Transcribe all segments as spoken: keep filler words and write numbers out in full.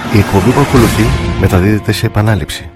Η εκπομπή που ακολουθεί μεταδίδεται σε επανάληψη.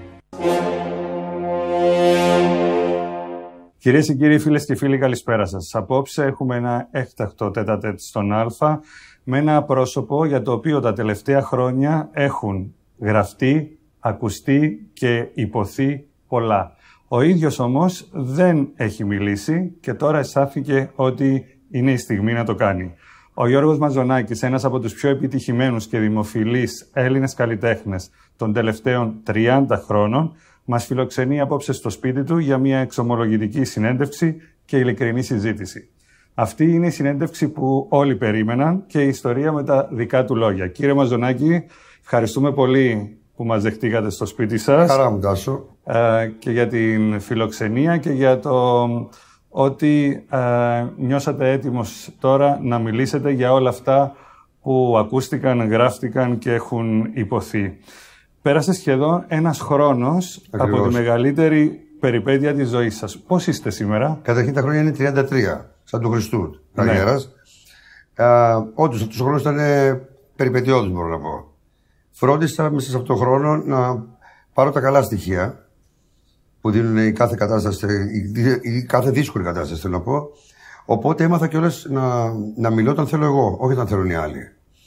Κυρίες και κύριοι, φίλες και φίλοι, καλησπέρα σας. Απόψε έχουμε ένα έκτακτο τέτα-τέτ στον Α με ένα πρόσωπο για το οποίο τα τελευταία χρόνια έχουν γραφτεί, ακουστεί και υποθεί πολλά. Ο ίδιος όμως δεν έχει μιλήσει και τώρα αισθάθηκε ότι είναι η στιγμή να το κάνει. Ο Γιώργος Μαζονάκης, ένας από τους πιο επιτυχημένους και δημοφιλείς Έλληνες καλλιτέχνες των τελευταίων τριάντα χρόνων, μας φιλοξενεί απόψε στο σπίτι του για μια εξομολογητική συνέντευξη και ειλικρινή συζήτηση. Αυτή είναι η συνέντευξη που όλοι περίμεναν και η ιστορία με τα δικά του λόγια. Κύριε Μαζονάκη, ευχαριστούμε πολύ που μας δεχτήκατε στο σπίτι σας. Χαρά μου, Τάσο. Ε, και για την φιλοξενία και για το ότι ε, νιώσατε έτοιμος τώρα να μιλήσετε για όλα αυτά που ακούστηκαν, γράφτηκαν και έχουν υποθεί. Πέρασε σχεδόν ένας χρόνος Ακριβώς. από τη μεγαλύτερη περιπέτεια της ζωής σας. Πώς είστε σήμερα? Καταρχήν τα χρόνια είναι τριάντα τρία, σαν του Χριστού, καριέρας. Ναι. Όντως αυτός ο χρόνος ήταν περιπετειώδης, μπορώ να πω. Φρόντισα μέσα σε αυτόν τον χρόνο να πάρω τα καλά στοιχεία που δίνουν η κάθε κατάσταση, η, η κάθε δύσκολη κατάσταση, θέλω να πω. Οπότε έμαθα κιόλας να, να μιλώ όταν θέλω εγώ, όχι όταν θέλουν οι άλλοι.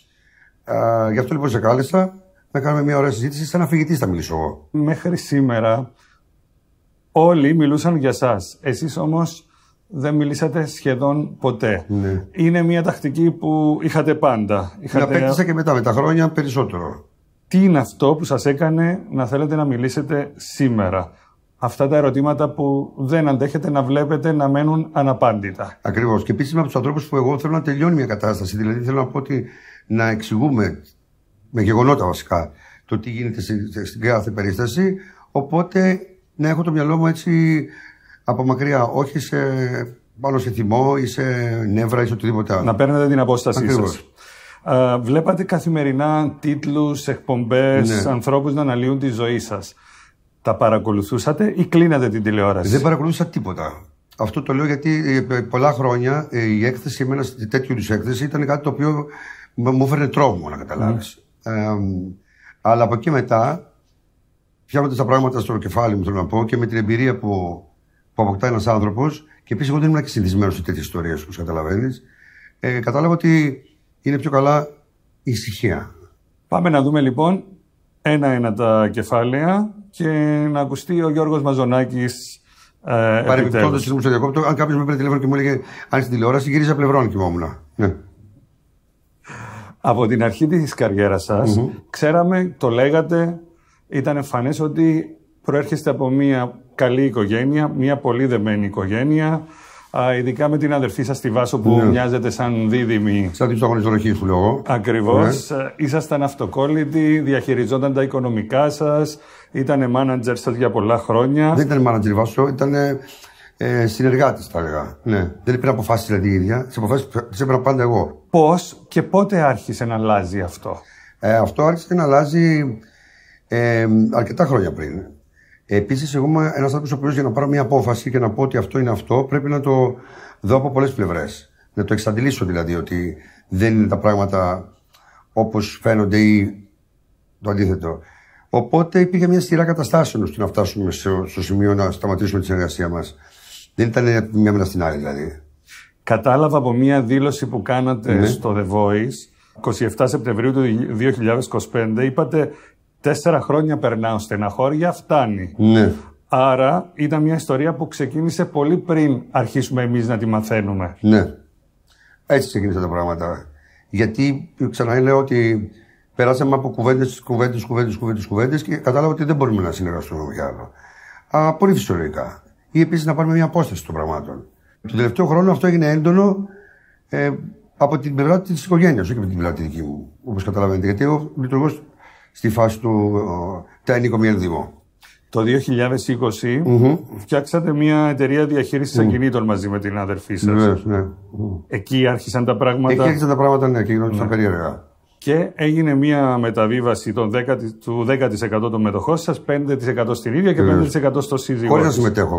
Α, γι' αυτό λοιπόν σε κάλεσα να κάνουμε μια ωραία συζήτηση, σαν αφηγητής θα μιλήσω εγώ. Μέχρι σήμερα όλοι μιλούσαν για σας. Εσείς όμως δεν μιλήσατε σχεδόν ποτέ. Ναι. Είναι μια τακτική που είχατε πάντα. Είχατε... Να απέκτησα και μετά, με τα χρόνια περισσότερο. Τι είναι αυτό που σας έκανε να θέλετε να μιλήσετε σήμερα? Αυτά τα ερωτήματα που δεν αντέχετε να βλέπετε να μένουν αναπάντητα. Ακριβώς. Και επίσης είμαι από τους ανθρώπους που εγώ θέλω να τελειώνει μια κατάσταση. Δηλαδή θέλω να πω ότι να εξηγούμε με γεγονότα βασικά το τι γίνεται στην κάθε περίσταση. Οπότε να έχω το μυαλό μου έτσι από μακριά, όχι σε, πάνω σε θυμό ή σε νεύρα ή σε οτιδήποτε άλλο. Να παίρνετε την απόστασή Ακριβώς. σας. Uh, βλέπατε καθημερινά τίτλους, εκπομπές, ναι. ανθρώπους να αναλύουν τη ζωή σας. Τα παρακολουθούσατε ή κλείνατε την τηλεόραση? Δεν παρακολούθησα τίποτα. Αυτό το λέω γιατί πολλά χρόνια η έκθεση, εμένα, τέτοιου είδους έκθεση ήταν κάτι το οποίο μου έφερε τρόμο, να καταλάβεις. Mm. Ε, αλλά από εκεί μετά, φτιάχνοντας τα πράγματα στο κεφάλι μου, θέλω να πω, και με την εμπειρία που, που αποκτά ένας άνθρωπος, και επίσης εγώ δεν ήμουν και συνηθισμένος σε τέτοιες ιστορίες, όπως καταλαβαίνεις, ε, κατάλαβα ότι είναι πιο καλά η ησυχία. Πάμε να δούμε λοιπόν ένα-ένα τα κεφάλαια και να ακουστεί ο Γιώργος Μαζονάκης. Ε, Παρεμπιπτόντως, συγγνώμη στο διακόπτω, αν κάποιος με πήρε τηλέφωνο και μου έλεγε αν στην τηλεόραση, γύριζα πλευρών και κοιμόμουν. Ναι. Από την αρχή της καριέρας σας, mm-hmm. ξέραμε, το λέγατε, ήταν εμφανές ότι προέρχεστε από μια καλή οικογένεια, μια πολύ δεμένη οικογένεια. Α, ειδικά με την αδερφή σας στη Βάσο που ναι. μοιάζετε σαν δίδυμη. Σαν την αγωνιστορροχή που λέω εγώ. Ακριβώς. Ναι. Ήσασταν αυτοκόλλητοι, διαχειριζόταν τα οικονομικά σας, ήτανε μάνατζερ σας για πολλά χρόνια. Δεν ήταν μάνατζερ η Βάσο, ήταν ε, συνεργάτης θα έλεγα. Ναι. Δεν έπαιρνα αποφάσεις δηλαδή η ίδια, τις αποφάσεις τις έπαιρνα πάντα εγώ. Πώς και πότε άρχισε να αλλάζει αυτό? Ε, αυτό άρχισε να αλλάζει ε, αρκετά χρόνια πριν. Επίσης, εγώ είμαι ένας άνθρωπος ο οποίος για να πάρω μια απόφαση και να πω ότι αυτό είναι αυτό, πρέπει να το δω από πολλές πλευρές. Να το εξαντλήσω δηλαδή, ότι δεν είναι τα πράγματα όπως φαίνονται ή το αντίθετο. Οπότε υπήρχε μια σειρά καταστάσεων ώστε να φτάσουμε στο σημείο να σταματήσουμε τη συνεργασία μας. Δεν ήταν μια μέρα στην άλλη δηλαδή. Κατάλαβα από μια δήλωση που κάνατε ναι. στο The Voice, εικοστή εβδόμη Σεπτεμβρίου του δύο χιλιάδες είκοσι πέντε, είπατε «Τέσσερα χρόνια περνάω στεναχώρια, φτάνει». Ναι. Άρα ήταν μια ιστορία που ξεκίνησε πολύ πριν αρχίσουμε εμείς να τη μαθαίνουμε. Ναι. Έτσι ξεκίνησαν τα πράγματα. Γιατί ξαναλέω ότι περάσαμε από κουβέντες, κουβέντες, κουβέντες, κουβέντες, κουβέντες και κατάλαβα ότι δεν μπορούμε να συνεργαστούμε για άλλο. Α, πολύ φυσιολογικά. Ή επίσης να πάρουμε μια απόσταση των πραγμάτων. Τον τελευταίο χρόνο αυτό έγινε έντονο ε, από την πλευρά της οικογένειας, όχι από την πλευρά τη δική μου, όπως καταλαβαίνετε. Γιατί εγώ λειτουργώ στη φάση του τέχνικο μη ενδυμό. Το δύο χιλιάδες είκοσι mm-hmm. φτιάξατε μια εταιρεία διαχείρισης mm. ακινήτων μαζί με την αδερφή σας. Βεβαίως, ναι. Εκεί άρχισαν τα πράγματα. Εκεί άρχισαν τα πράγματα, ναι, και γινόντουσαν ναι. περίεργα. Και έγινε μια μεταβίβαση των δέκα, του δέκα τοις εκατό των μετοχών σας, πέντε τοις εκατό στην ίδια και πέντε τοις εκατό στο σύζυγό. Χωρίς να συμμετέχω εγώ.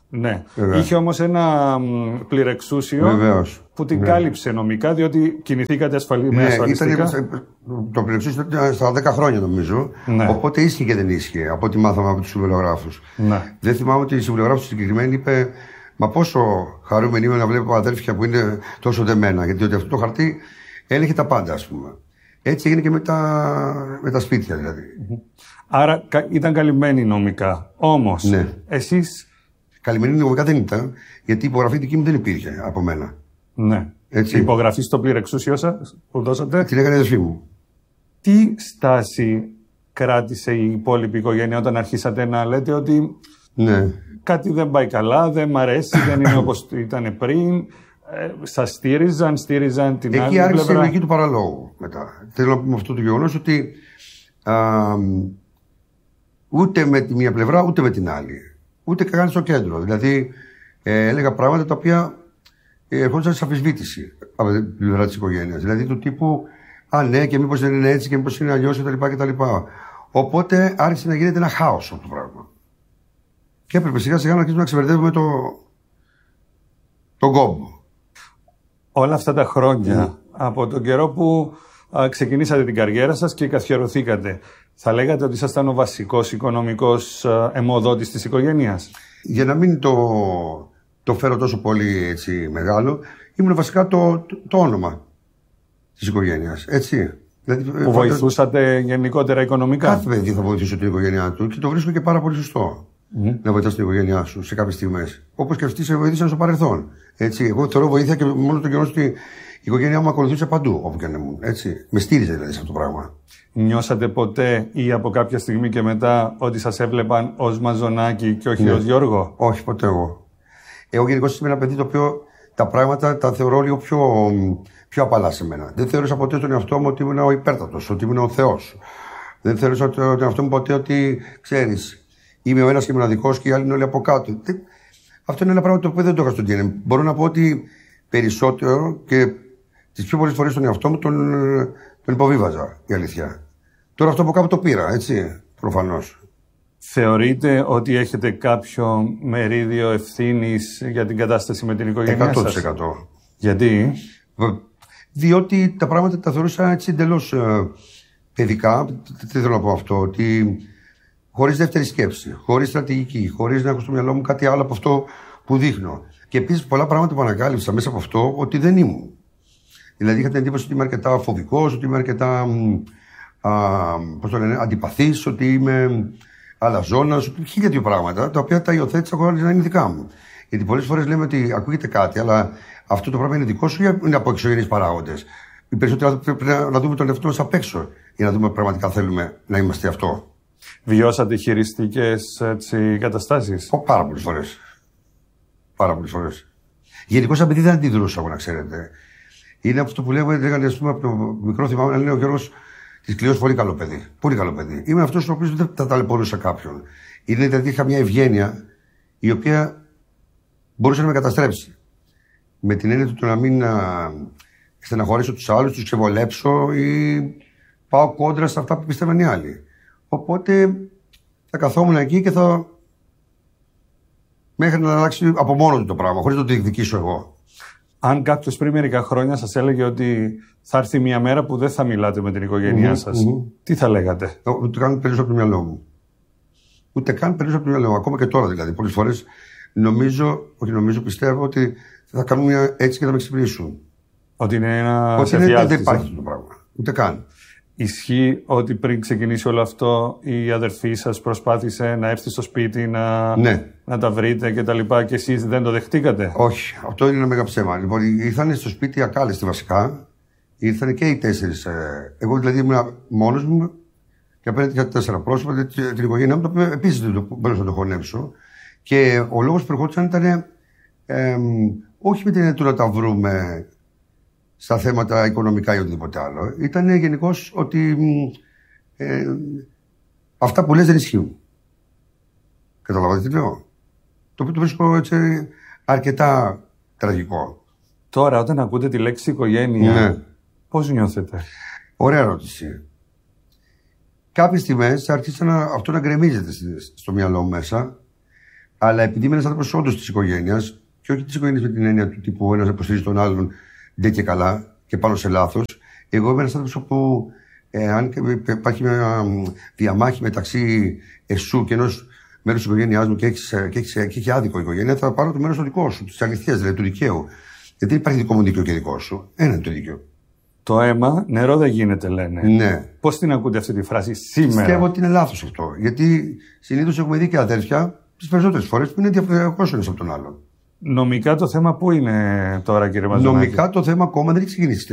Ναι. Βέβαια. Είχε όμως ένα πληρεξούσιο Βεβαίως. που την Ναι. κάλυψε νομικά, διότι κινηθήκατε ασφαλή, με Ναι, ασφαλιστικά. ήταν, το πληρεξούσιο ήταν στα δέκα χρόνια νομίζω. Ναι. Οπότε ίσχυε και δεν ίσχυε από ό,τι μάθαμε από τους συμβουλογράφους. Ναι. Δεν θυμάμαι ότι η συμβουλογράφος συγκεκριμένη είπε: Μα πόσο χαρούμενη είμαι να βλέπω αδέρφια που είναι τόσο δεμένα. Γιατί ότι αυτό το χαρτί έλεγε τα πάντα, ας πούμε. Έτσι έγινε και με τα, με τα σπίτια δηλαδή. Άρα κα- ήταν καλυμμένοι νομικά. Όμως, Ναι. εσείς. Καλυμμένη νομικά δεν ήταν, γιατί η υπογραφή δική μου δεν υπήρχε από μένα. Ναι. Έτσι. Η υπογραφή στο πληρεξούσιο σας που δώσατε. Την έκανε η αδερφή μου. Τι στάση κράτησε η υπόλοιπη οικογένεια όταν αρχίσατε να λέτε ότι Ναι. κάτι δεν πάει καλά, δεν μ' αρέσει, δεν είναι όπως ήταν πριν. Ε, σας στήριζαν, στήριζαν την άλλη Εκεί άρχισε η πλευρά. λογική του παραλόγου μετά. Θέλω να πούμε αυτό το γεγονός ότι α, ούτε με τη μία πλευρά ούτε με την άλλη. Ούτε καν στο κέντρο. Δηλαδή ε, έλεγα πράγματα τα οποία ε, ερχόντουσαν σε αμφισβήτηση από την πλευρά της οικογένειας. Δηλαδή του τύπου Α, ναι, και μήπως δεν είναι έτσι και μήπως είναι αλλιώς κτλ. κτλ. Οπότε άρχισε να γίνεται ένα χάος αυτό το πράγμα. Και έπρεπε σιγά σιγά να αρχίσουμε να ξεβερδεύουμε το, τον κόμπο. Όλα αυτά τα χρόνια, από τον καιρό που α, ξεκινήσατε την καριέρα σας και καθιερωθήκατε, θα λέγατε ότι ήσασταν ο βασικός οικονομικός α, αιμοδότης της οικογένειας. Για να μην το, το φέρω τόσο πολύ έτσι, μεγάλο, ήμουν βασικά το, το, το όνομα της οικογένειας. Έτσι. Δηλαδή, Που βοηθούσατε γενικότερα οικονομικά. Κάθε παιδί θα βοηθήσει την οικογένειά του και το βρίσκω και πάρα πολύ σωστό. Mm. Να βοηθάς την οικογένειά σου σε κάποιες στιγμές. Όπως και αυτοί σε βοήθησαν στο παρελθόν. Έτσι. Εγώ θεωρώ βοήθεια και μόνο το γεγονός ότι η οικογένειά μου ακολουθούσε παντού όπου και αν ήμουν. Έτσι. Με στήριζε δηλαδή σε αυτό το πράγμα. Νιώσατε ποτέ ή από κάποια στιγμή και μετά ότι σας έβλεπαν ως Μαζονάκη και όχι Ναι. ως Γιώργο? Όχι, ποτέ εγώ. Εγώ γενικώς είμαι ένα παιδί το οποίο τα πράγματα τα θεωρώ λίγο πιο, πιο απαλά σε μένα. Δεν θεώρησα ποτέ τον εαυτό μου ότι ήμουν ο υπέρτατος, ότι ήμουν ο Θεός. Δεν θεώρησα τον εαυτό μου ποτέ ότι, ξέρεις, είμαι ο ένας και μοναδικός και οι άλλοι είναι όλοι από κάτω. Αυτό είναι ένα πράγμα το οποίο δεν το είχα στον ντι εν έι. Μπορώ να πω ότι περισσότερο και τις πιο πολλές φορές τον εαυτό μου τον, τον υποβίβαζα, η αλήθεια. Τώρα αυτό από κάπου το πήρα, έτσι, προφανώς. Θεωρείτε ότι έχετε κάποιο μερίδιο ευθύνης για την κατάσταση με την οικογένειά εκατό σας? τοις εκατό. Γιατί? Διότι τα πράγματα τα θεωρούσα έτσι εντελώς ε, παιδικά. Τι θέλω να πω αυτό, ότι χωρίς δεύτερη σκέψη, χωρίς στρατηγική, χωρίς να έχω στο μυαλό μου κάτι άλλο από αυτό που δείχνω. Και επίσης πολλά πράγματα που ανακάλυψα μέσα από αυτό ότι δεν ήμουν. Δηλαδή είχα την εντύπωση ότι είμαι αρκετά φοβικός, ότι είμαι αρκετά α, πώς το λένε, αντιπαθής, ότι είμαι αλαζόνας, χίλια δύο πράγματα τα οποία τα υιοθέτησα χωρίς να είναι δικά μου. Γιατί πολλές φορές λέμε ότι ακούγεται κάτι, αλλά αυτό το πράγμα είναι δικό σου ή είναι από εξωγενείς παράγοντες. Οι περισσότεροι πρέπει να δούμε τον εαυτό μας απ' έξω για να δούμε πραγματικά θέλουμε να είμαστε αυτό. Βιώσατε χειριστικές έτσι, καταστάσεις? Ο, πάρα πολλές φορές. Πάρα πολλές φορές. Γενικώς σαν παιδί δεν αντιδρούσα εγώ, να ξέρετε. Είναι αυτό που λέγανε, λέγανε ας πούμε, από το μικρό θυμάμαι να λένε ο Γιώργος της Κλειός πολύ καλό παιδί. Πολύ καλό παιδί. Είμαι αυτός ο οποίος δεν θα ταλαιπωρούσα κάποιον. Είναι δηλαδή είχα μια ευγένεια η οποία μπορούσε να με καταστρέψει. Με την έννοια του να μην α, στεναχωρήσω τους άλλους, τους ξεβολέψω ή πάω κόντρα σε αυτά που πιστεύαν οι άλλοι. Οπότε θα καθόμουν εκεί και θα. Μέχρι να αλλάξει από μόνο του το πράγμα, χωρίς να το διεκδικήσω εγώ. Αν κάποιος πριν μερικά χρόνια σας έλεγε ότι θα έρθει μια μέρα που δεν θα μιλάτε με την οικογένειά Mm-hmm, σας, mm-hmm. τι θα λέγατε? Ούτε καν περισσότερο από το μυαλό μου. Ούτε καν περισσότερο από το μυαλό μου. Ακόμα και τώρα δηλαδή. Πολλές φορές νομίζω, όχι νομίζω, πιστεύω ότι θα κάνουν μια έτσι και θα με ξυπνήσουν. Ότι είναι ένα. Ότι είναι, δεν υπάρχει αυτό το πράγμα. Ούτε καν. Ισχύει ότι πριν ξεκινήσει όλο αυτό η αδερφή σας προσπάθησε να έρθει στο σπίτι να, ναι. να τα βρείτε και τα λοιπά και εσείς δεν το δεχτήκατε? Όχι, αυτό είναι ένα μεγάλο ψέμα. Λοιπόν, ήρθαν στο σπίτι ακάλεστοι βασικά. Ήρθαν και οι τέσσερις. Εγώ δηλαδή ήμουν μόνος μου και απέναντι είχα τέσσερα πρόσωπα, την οικογένειά μου, το οποίο επίσης δεν μπορούσα να το χωνέψω. Και ο λόγος που ερχόντουσαν ήταν ε, όχι με την έννοια του να τα βρούμε στα θέματα οικονομικά ή οτιδήποτε άλλο. Ήταν γενικώς ότι ε, αυτά που λες δεν ισχύουν. Καταλαβαίνετε τι λέω? Το οποίο το βρίσκω έτσι αρκετά τραγικό. Τώρα όταν ακούτε τη λέξη οικογένεια, ναι. Πώς νιώθετε? Ωραία ερώτηση. Κάποιες στιγμές άρχισα να, αυτό να γκρεμίζεται στο μυαλό μου μέσα, Αλλά επειδή είμαι ένα άνθρωπο όντω τη οικογένεια, και όχι τη οικογένεια με την έννοια του τύπου ένα υποστηρίζει τον άλλον ντε και καλά και πάνω σε λάθος, εγώ είμαι ένα άνθρωπο που ε, αν υπάρχει μια διαμάχη μεταξύ εσού και ενό μέρου τη οικογένειά μου και έχει και έχεις, και έχει άδικο η οικογένεια, θα πάρω το μέρο το δικό σου, τη αληθεία, δηλαδή του δικαίου. Γιατί δεν υπάρχει δικό μου δίκαιο και δικό σου. Ένα είναι το δίκαιο. Το αίμα νερό δεν γίνεται, λένε. Ναι. Πώς την ακούτε αυτή τη φράση σήμερα? Πιστεύω ότι είναι λάθος αυτό. Γιατί συνήθως έχουμε δει και αδέρφια τις περισσότερες φορές που είναι διαφορετικός ένας από τον άλλον. Νομικά το θέμα πού είναι τώρα, κύριε Μαζονάκη? Νομικά το θέμα ακόμα δεν έχει ξεκινήσει.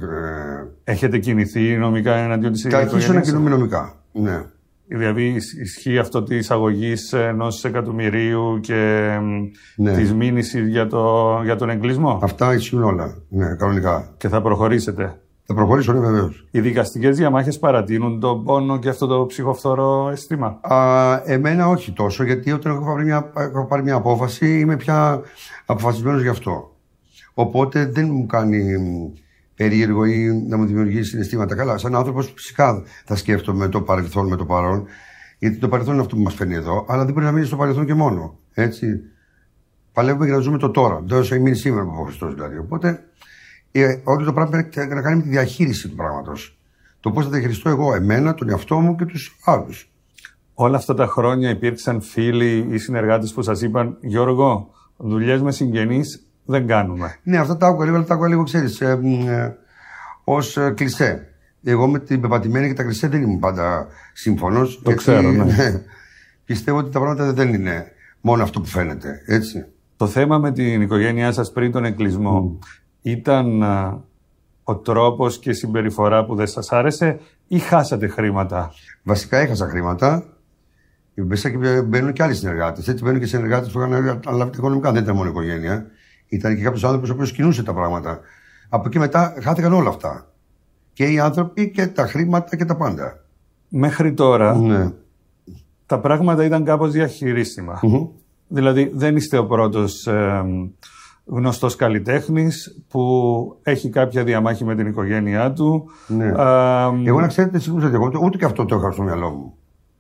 Ε... Έχετε κινηθεί νομικά εναντίον της οικογένειας? Θα αρχίσω να κινούμε νομικά. Ναι. Δηλαδή ισχύει αυτό τη εισαγωγή ενός εκατομμυρίου και ναι. της μήνυσης για, το, για τον εγκλισμό? Αυτά ισχύουν όλα. Ναι, κανονικά. Και θα προχωρήσετε? Θα προχωρήσω, ναι, βεβαίως. Οι δικαστικές διαμάχες παρατείνουν τον πόνο και αυτό το ψυχοφθόρο αίσθημα? Α, εμένα όχι τόσο, γιατί όταν έχω πάρει μια, έχω πάρει μια απόφαση είμαι πια αποφασισμένος γι' αυτό. Οπότε δεν μου κάνει περίεργο ή να μου δημιουργήσει συναισθήματα. Καλά, σαν άνθρωπος φυσικά θα σκέφτομαι το παρελθόν με το παρόν, γιατί το παρελθόν είναι αυτό που μας φέρνει εδώ, αλλά δεν μπορεί να μείνει στο παρελθόν και μόνο. Έτσι. Παλεύουμε για να ζούμε το τώρα. Δεν όσο μείνει σήμερα από Χριστός δηλαδή. Οπότε ε, όλο το πράγμα έχει να κάνει με τη διαχείριση του πράγματος. Το πώς θα διαχειριστώ εγώ εμένα, τον εαυτό μου και τους άλλους. Όλα αυτά τα χρόνια υπήρξαν φίλοι ή συνεργάτες που σας είπαν, Γιώργο, δουλειές με συγγενείς δεν κάνουμε? Ναι, αυτά τα άκουγα λίγο, αλλά τα άκουγα λίγο, ξέρεις, ε, ε, ως ε, κλισέ. Εγώ με την πεπατημένη και τα κλισέ δεν ήμουν πάντα σύμφωνος. Το γιατί, ξέρω, ναι. ναι. Πιστεύω ότι τα πράγματα δεν είναι μόνο αυτό που φαίνεται, έτσι. Το θέμα με την οικογένειά σας πριν τον εγκλισμό mm. ήταν α, ο τρόπος και η συμπεριφορά που δεν σας άρεσε ή χάσατε χρήματα? Βασικά έχασα χρήματα. Μέσα και μπαίνουν και άλλοι συνεργάτες. Έτσι μπαίνουν και συνεργάτες που είχαν αναλάβει τα οικονομικά. Δεν ήταν μόνο οικογένεια. Ήταν και κάποιος άνθρωπος ο οποίος κινούσε τα πράγματα. Από εκεί μετά χάθηκαν όλα αυτά. Και οι άνθρωποι και τα χρήματα και τα πάντα. Μέχρι τώρα ναι. τα πράγματα ήταν κάπως διαχειρίσιμα. Mm-hmm. Δηλαδή δεν είστε ο πρώτος ε, γνωστός καλλιτέχνης που έχει κάποια διαμάχη με την οικογένειά του. Ναι. Ε, εγώ να ξέρετε σίγουρα ότι εγώ ούτε και αυτό το είχα στο μυαλό μου.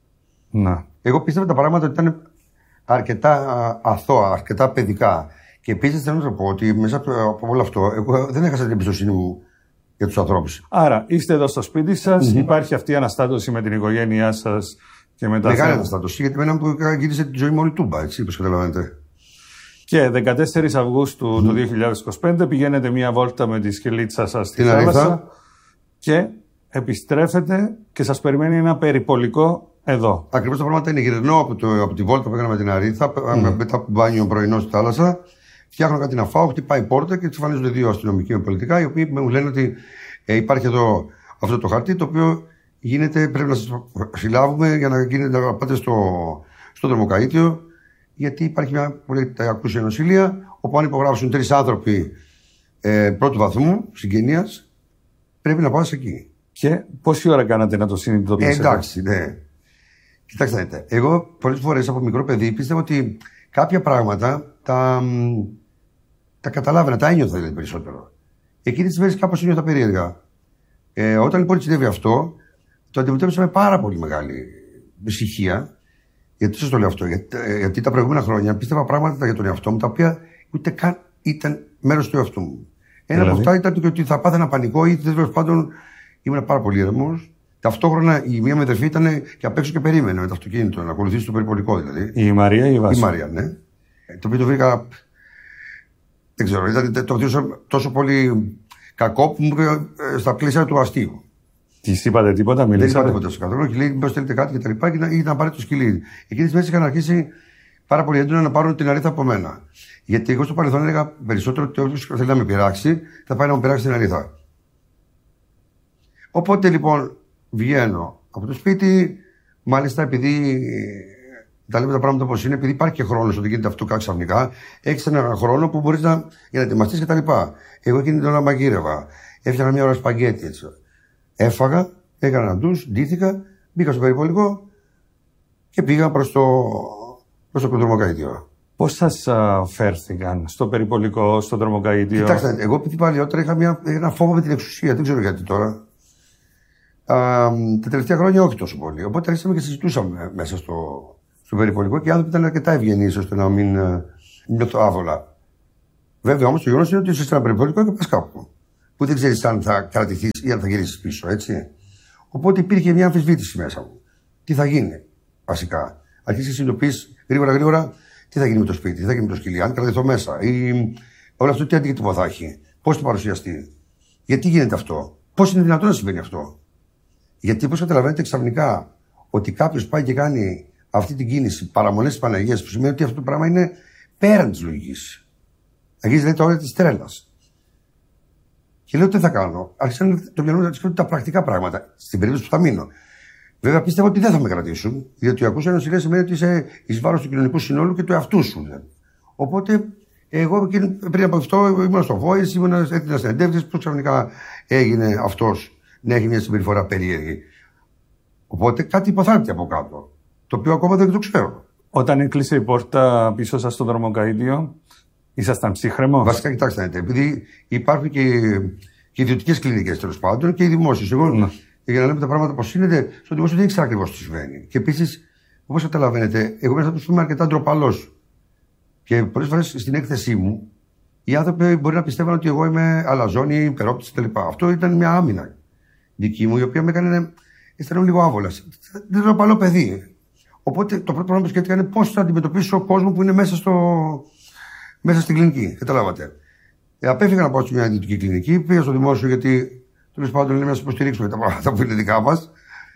Να. Εγώ πίστευα τα πράγματα ότι ήταν αρκετά αθώα, αρκετά παιδικά. Και επίσης θέλω να πω ότι μέσα από όλο αυτό, εγώ δεν έχασα την εμπιστοσύνη μου για τους ανθρώπους. Άρα είστε εδώ στο σπίτι σας, mm-hmm. υπάρχει αυτή η αναστάτωση με την οικογένειά σας και μετά. Μεγάλη θα... αναστάτωση, γιατί εμένα που γύρισε τη ζωή μου όλη τούμπα, έτσι, όπως καταλαβαίνετε. Και δεκατέσσερις Αυγούστου mm-hmm. του δύο χιλιάδες είκοσι πέντε πηγαίνετε μία βόλτα με τη σκυλίτσα σας στη θάλασσα και επιστρέφετε και σας περιμένει ένα περιπολικό εδώ. Ακριβώς τα πράγματα είναι. Γυρνώ από, το, από τη βόλτα που έκανα με την Αρήθα, mm. μετά από μπάνιο πρωινό στη θάλασσα, φτιάχνω κάτι να φάω, χτυπάει η πόρτα και εμφανίζονται δύο αστυνομικοί με πολιτικά, οι οποίοι μου λένε ότι ε, υπάρχει εδώ αυτό το χαρτί, το οποίο γίνεται, πρέπει να σας συλλάβουμε για να, γίνεται, να πάτε στο, στο δρομοκαΐτιο, γιατί υπάρχει μια πολύ ακούσια νοσηλεία, όπου αν υπογράψουν τρεις άνθρωποι ε, πρώτου βαθμού συγγενείας, πρέπει να πας εκεί. Και πόση ώρα κάνατε να το συνειδητοποιήσετε? Ε, εντάξει, ναι. Κοιτάξτε, δείτε. Εγώ πολλές φορές από μικρό παιδί πίστευα ότι κάποια πράγματα τα, τα καταλάβαινα, τα ένιωθα δηλαδή περισσότερο. Εκείνη τις μέρες κάπως ένιωθα περίεργα. Ε, όταν λοιπόν συνέβη αυτό, το αντιμετώπισα με πάρα πολύ μεγάλη ησυχία. Γιατί σας το λέω αυτό? Γιατί, γιατί τα προηγούμενα χρόνια πίστευα πράγματα για τον εαυτό μου τα οποία ούτε καν ήταν μέρος του εαυτού μου. Ένα δηλαδή? από αυτά ήταν ότι θα πάθαινα πανικό ή τέλος πάντων ήμουν πάρα πολύ ήρεμος. Ταυτόχρονα η μία με ήταν και απ' έξω και περίμενε με το αυτοκίνητο να ακολουθήσει το περιπολικό δηλαδή. Η Μαρία ή η Βάση? Η Μαρία, ναι. Το οποίο το βρήκα. Δεν ξέρω, ήταν το βρίσκα τόσο πολύ κακό που μου είπε στα πλαίσια του αστείου. Τη είπατε τίποτα, μιλήσατε? Δεν είπα τίποτα στο καθόλου και λέει: μήπως θέλετε κάτι και τα λοιπά, και ήταν να πάρει το σκυλί. Εκείνες τις μέρες είχαν αρχίσει πάρα πολύ έντονα να πάρουν την Αρήθα από μένα. Γιατί εγώ στο παρελθόν έλεγα περισσότερο ότι όποιος θέλει να με πειράξει, θα πάει να μου πειράξει την Αρήθα. Οπότε λοιπόν βγαίνω από το σπίτι, μάλιστα επειδή τα λέμε τα πράγματα όπως είναι, επειδή υπάρχει και χρόνος ότι γίνεται αυτό κάτι ξαφνικά, έχεις έναν χρόνο που μπορείς να, για να ετοιμαστείς και τα λοιπά. Εγώ εκείνη την ώρα μαγείρευα, έφτιανα μια ώρα σπαγκέτι έτσι. Έφαγα, έκανα ένα ντους, ντύθηκα, μπήκα στο περιπολικό και πήγα προς το, προς το δρομοκαΐτιο. Πώς σας α, φέρθηκαν στο περιπολικό, στο δρομοκαΐτιο? Κοιτάξτε, εγώ επειδή παλιότερα είχα μια, ένα φόβο με την εξουσία, δεν ξέρω γιατί τώρα. Α, τα τελευταία χρόνια όχι τόσο πολύ. Οπότε άρχισαμε και συζητούσαμε μέσα στο, στο στο περιπολικό και οι άνθρωποι ήταν αρκετά ευγενείς ώστε να μην νιώθω άβολα. Βέβαια όμως το γεγονός είναι ότι είσαι σε ένα περιπολικό και πας κάπου. Που δεν ξέρεις αν θα κρατηθείς ή αν θα γυρίσεις πίσω, έτσι. Οπότε υπήρχε μια αμφισβήτηση μέσα μου. Τι θα γίνει, βασικά. Αρχίσεις να συνειδητοποιείς γρήγορα γρήγορα τι θα γίνει με το σπίτι, τι θα γίνει με το σκυλί, αν κρατηθώ μέσα. Ή όλο αυτό τι αντίκτυπο θα έχει, πώς θα παρουσιαστεί. Γιατί γίνεται αυτό, πώς είναι δυνατόν να συμβαίνει αυτό. Γιατί πώς καταλαβαίνετε ξαφνικά ότι κάποιος πάει και κάνει αυτή την κίνηση παραμονές της Παναγίας, που σημαίνει ότι αυτό το πράγμα είναι πέραν της λογικής. Αρχίζει λέει τα όρια της τρέλας. Και λέω τι θα κάνω. Άρχισαν το μυαλό μου να σκέφτονται τα πρακτικά πράγματα, στην περίπτωση που θα μείνω. Βέβαια πίστευα ότι δεν θα με κρατήσουν, διότι ακούσα ένα σειρά σημαίνει ότι είσαι εις βάρος του κοινωνικού συνόλου και του εαυτού σου. Δηλαδή. Οπότε εγώ πριν από αυτό ήμουν στο Voice, ήμουν έτοιμο συνεντεύξεις, που ξαφνικά έγινε αυτός να έχει μια συμπεριφορά περίεργη. Οπότε κάτι υποθάνεται από κάτω, το οποίο ακόμα δεν το ξέρω. Όταν έκλεισε η πόρτα πίσω σας στο δρομοκαΐδιο, ήσασταν ψύχρεμος? Βασικά, κοιτάξτε, επειδή υπάρχουν και, και ιδιωτικές κλινικές τέλος πάντων και οι δημόσιες. Εγώ, ναι. Για να λέμε τα πράγματα πώς είναι, στο δημόσιο δεν ήξερα ακριβώς τι συμβαίνει. Και επίσης, όπως καταλαβαίνετε, εγώ μέσα από είμαι αρκετά ντροπαλός. Και πολλές φορές στην έκθεσή μου, οι άνθρωποι μπορεί να πιστεύουν ότι εγώ είμαι αλαζόνη, υπερόπτης κτλ. Αυτό ήταν μια άμυνα δική μου, η οποία με έκανε αισθανόμουν λίγο άβολα. Δεν ντροπαλό παιδί. Οπότε το πρώτο πράγμα που σκέφτηκα είναι πώς θα αντιμετωπίσω κόσμο που είναι μέσα, στο... μέσα στην κλινική. Καταλάβατε. Ε, απέφυγα να πάω σε μια ιδιωτική κλινική, πήγα στο δημόσιο γιατί. Τέλος πάντων, λέμε να σας υποστηρίξουμε τα πράγματα που είναι δικά μας.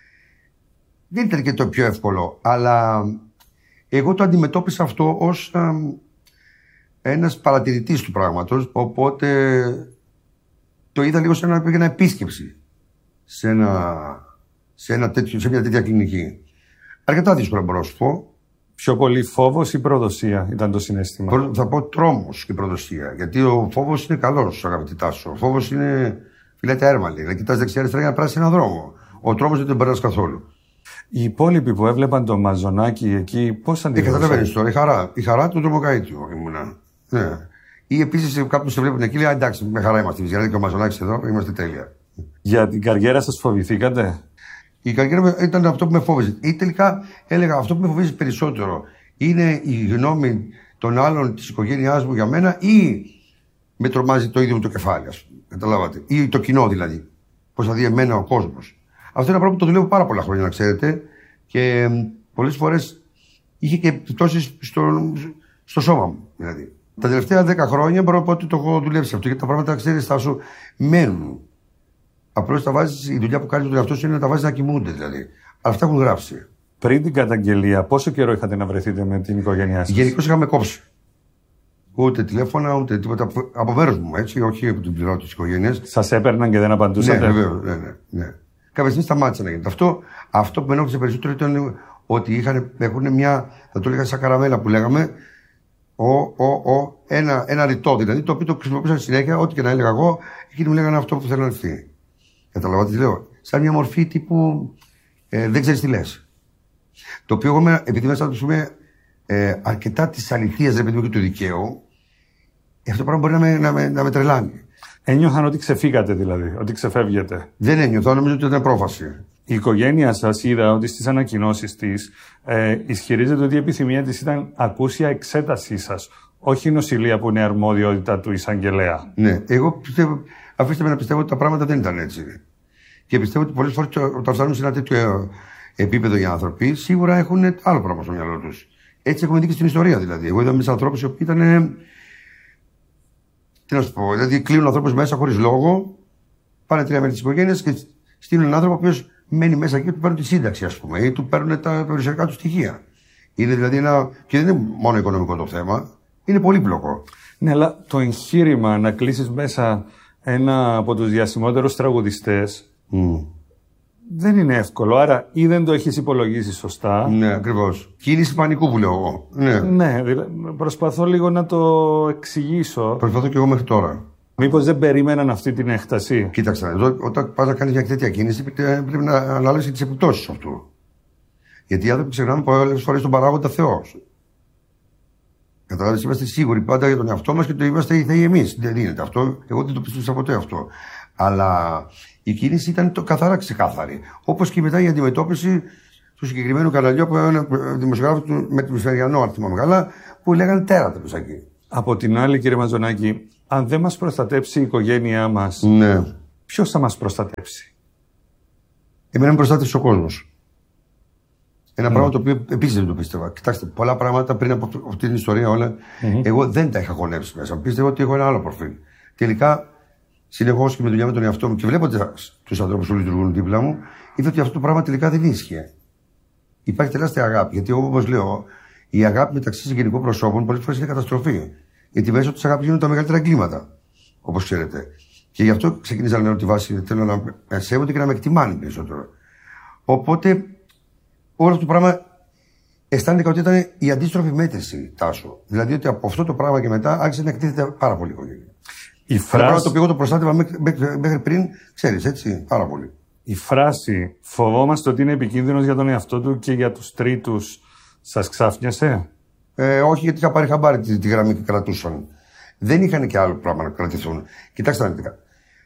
Δεν ήταν και το πιο εύκολο, αλλά εγώ το αντιμετώπισα αυτό ως α, ένας παρατηρητής του πράγματος. Οπότε το είδα λίγο σαν να πήγαινα επίσκεψη σε, ένα, σε, ένα τέτοιο, σε μια τέτοια κλινική. Αρκετά δύσκολα μπορώ να σου πω. Πιο πολύ φόβος ή προδοσία ήταν το συναίσθημα? Θα πω τρόμος και προδοσία. Γιατί ο φόβος είναι καλός, αγαπητή Τάσο. Ο φόβος είναι. Φυλέται έρμαλη. Να κοιτάς δεξιά-αριστερά για να περάσει έναν δρόμο. Ο τρόμος δεν τον περνάς καθόλου. Οι υπόλοιποι που έβλεπαν το μαζονάκι εκεί, πώς αντιλαμβάνονται? Ε, καταλαβαίνεις τώρα. Η χαρά, η χαρά του δρομοκαΐτιου ήμουνα. Ναι. Ή επίσης κάποιοι σε βλέπουν εκεί, λέει εντάξει, με χαρά είμαστε. Γιατί και ο μαζονάκης εδώ είμαστε τέλεια. Για την καριέρα σας φοβηθήκατε? Η καριέρα ήταν αυτό που με φόβιζε. Ή τελικά έλεγα αυτό που με φοβίζει περισσότερο είναι η γνώμη των άλλων της οικογένειάς μου για μένα ή με τρομάζει το ίδιο μου το κεφάλι, ας πούμε. Καταλάβατε. Ή το κοινό δηλαδή. Πώς θα δει εμένα ο κόσμος. Αυτό είναι ένα πράγμα που το δουλεύω πάρα πολλά χρόνια, να ξέρετε. Και πολλές φορές είχε και επιπτώσεις στο, στο σώμα μου. Δηλαδή. Τα τελευταία δέκα χρόνια μπορώ να πω ότι το έχω δουλέψει αυτό. Γιατί τα πράγματα, ξέρεις, θα σου μένουν. Απλώς τα βάζεις, η δουλειά που κάνει τον εαυτό σου είναι να τα βάζεις να κοιμούνται δηλαδή. Αλλά αυτά έχουν γράψει. Πριν την καταγγελία, πόσο καιρό είχατε να βρεθείτε με την οικογένειά σας? Γενικώς είχαμε κόψει. Ούτε τηλέφωνα, ούτε τίποτα. Από μέρος μου, έτσι, όχι από την πλευρά της οικογένειας. Σας έπαιρναν και δεν απαντούσατε? Ναι, βεβαίως, ναι, ναι, ναι. Κάποια στιγμή σταμάτησε να γίνεται. Αυτό, αυτό που με ενόχλησε περισσότερο ήταν ότι είχαν, έχουν μια, θα το έλεγα σαν καραμέλα που λέγαμε, ο, ο, ο, ένα, ένα ρητό δηλαδή, το οποίο το χρησιμοποιούσαν συνέχεια, ό,τι και να έλεγα εγώ, εκείνοι μου λέγανε αυτό που θέλανε αυτοί. Καταλαβαίνετε τι λέω. Σαν μια μορφή τύπου ε, δεν ξέρεις τι λες. Το οποίο εγώ, επειδή μέσα του πούμε ε, αρκετά τη αληθεία, ρε παιδί μου, και του δικαίου, αυτό το πράγμα μπορεί να με, να με, να με τρελάνει. Ένιωθαν ότι ξεφύγατε δηλαδή, ότι ξεφεύγετε? Δεν ένιωθα, νομίζω ότι ήταν πρόφαση. Η οικογένεια σας είδα ότι στις ανακοινώσεις της ε, ισχυρίζεται ότι η επιθυμία της ήταν ακούσια εξέτασή σας, όχι νοσηλεία που είναι αρμοδιότητα του εισαγγελέα. Ναι, εγώ πιστεύω, αφήστε με να πιστεύω ότι τα πράγματα δεν ήταν έτσι. Και πιστεύω ότι πολλές φορές όταν φτάνουν σε ένα τέτοιο επίπεδο οι άνθρωποι, σίγουρα έχουν άλλο πράγμα στο μυαλό τους. Έτσι έχουμε δει και στην ιστορία δηλαδή. Εγώ είδα μέσα ανθρώπους οι οποίοι ήταν. Τι να σου πω, δηλαδή κλείνουν ανθρώπους μέσα χωρίς λόγο, πάνε τρία μέρη της οικογένειας και στείλουν έναν άνθρωπο ο οποίος μένει μέσα εκεί και του παίρνουν τη σύνταξη, ας πούμε, ή του παίρνουν τα περιουσιακά του στοιχεία. Είναι δηλαδή ένα. Και δεν είναι μόνο οικονομικό το θέμα, είναι πολύπλοκο. Ναι, αλλά το εγχείρημα να κλείσεις μέσα ένα από τους διασημότερους τραγουδιστές mm. δεν είναι εύκολο. Άρα ή δεν το έχεις υπολογίσει σωστά. Ναι, ακριβώς. Κίνηση πανικού που λέω εγώ. Ναι, ναι, προσπαθώ λίγο να το εξηγήσω. Προσπαθώ και εγώ μέχρι τώρα. Μήπως δεν περίμεναν αυτή την έκταση? Κοίταξε, εδώ, όταν πας να κάνεις μια τέτοια κίνηση, πρέπει να αναλάβεις τις επιπτώσεις αυτού. Γιατί οι άνθρωποι ξεχνάμε πολλές φορές τον παράγοντα Θεό. Καταλάβεις, είμαστε σίγουροι πάντα για τον εαυτό μας και το είμαστε οι Θεοί εμείς. Δεν είναι αυτό. Εγώ δεν το πίστεψα ποτέ αυτό. Αλλά η κίνηση ήταν το καθαρά ξεκάθαρη. Όπως και μετά η αντιμετώπιση του συγκεκριμένου καναλιού που είναι δημοσιογράφο με τη Μεσαιριανό, αν θυμάμαι καλά, που λέγανε τέρατα του εκεί. Από την άλλη, κύριε Μαζονάκη, αν δεν μας προστατέψει η οικογένειά μας, ναι. ποιος θα μας προστατέψει? Εμένα με προστάτευσε ο κόσμος. Ένα mm. πράγμα το οποίο επίσης δεν το πίστευα. Κοιτάξτε, πολλά πράγματα πριν από αυτή την ιστορία όλα, mm-hmm. εγώ δεν τα είχα χωνέψει μέσα. Πίστευα ότι έχω ένα άλλο προφίλ. Τελικά, συνεχώς και με δουλειά με τον εαυτό μου και βλέποντας τους ανθρώπους που λειτουργούν δίπλα μου, είδα ότι αυτό το πράγμα τελικά δεν ίσχυε. Υπάρχει τεράστια αγάπη. Γιατί, όπως λέω, η αγάπη μεταξύ συγγενικών προσώπων πολλές φορές είναι καταστροφή. Γιατί μέσω της αγάπης γίνονται τα μεγαλύτερα εγκλήματα. Όπως ξέρετε. Και γι' αυτό ξεκίνησα να λέω τη βάση. Θέλω να με σέβονται και να με εκτιμάνε περισσότερο. Οπότε, όλο αυτό το πράγμα αισθάνεται ότι ήταν η αντίστροφη μέτρηση, Τάσο. Δηλαδή ότι από αυτό το πράγμα και μετά άρχισε να εκτίθεται πάρα πολύ η οικογένεια. Η φράση... Το πράγμα το οποίο εγώ το προστάτευα μέχρι πριν, ξέρεις, έτσι, πάρα πολύ. Η φράση «φοβόμαστε ότι είναι επικίνδυνος για τον εαυτό του και για τους τρίτους» σας ξάφνιασε? Ε, όχι, γιατί είχα πάρει χαμπάρι τη, τη γραμμή και κρατούσαν. Δεν είχαν και άλλο πράγμα να κρατηθούν. Κοιτάξτε αναλυτικά.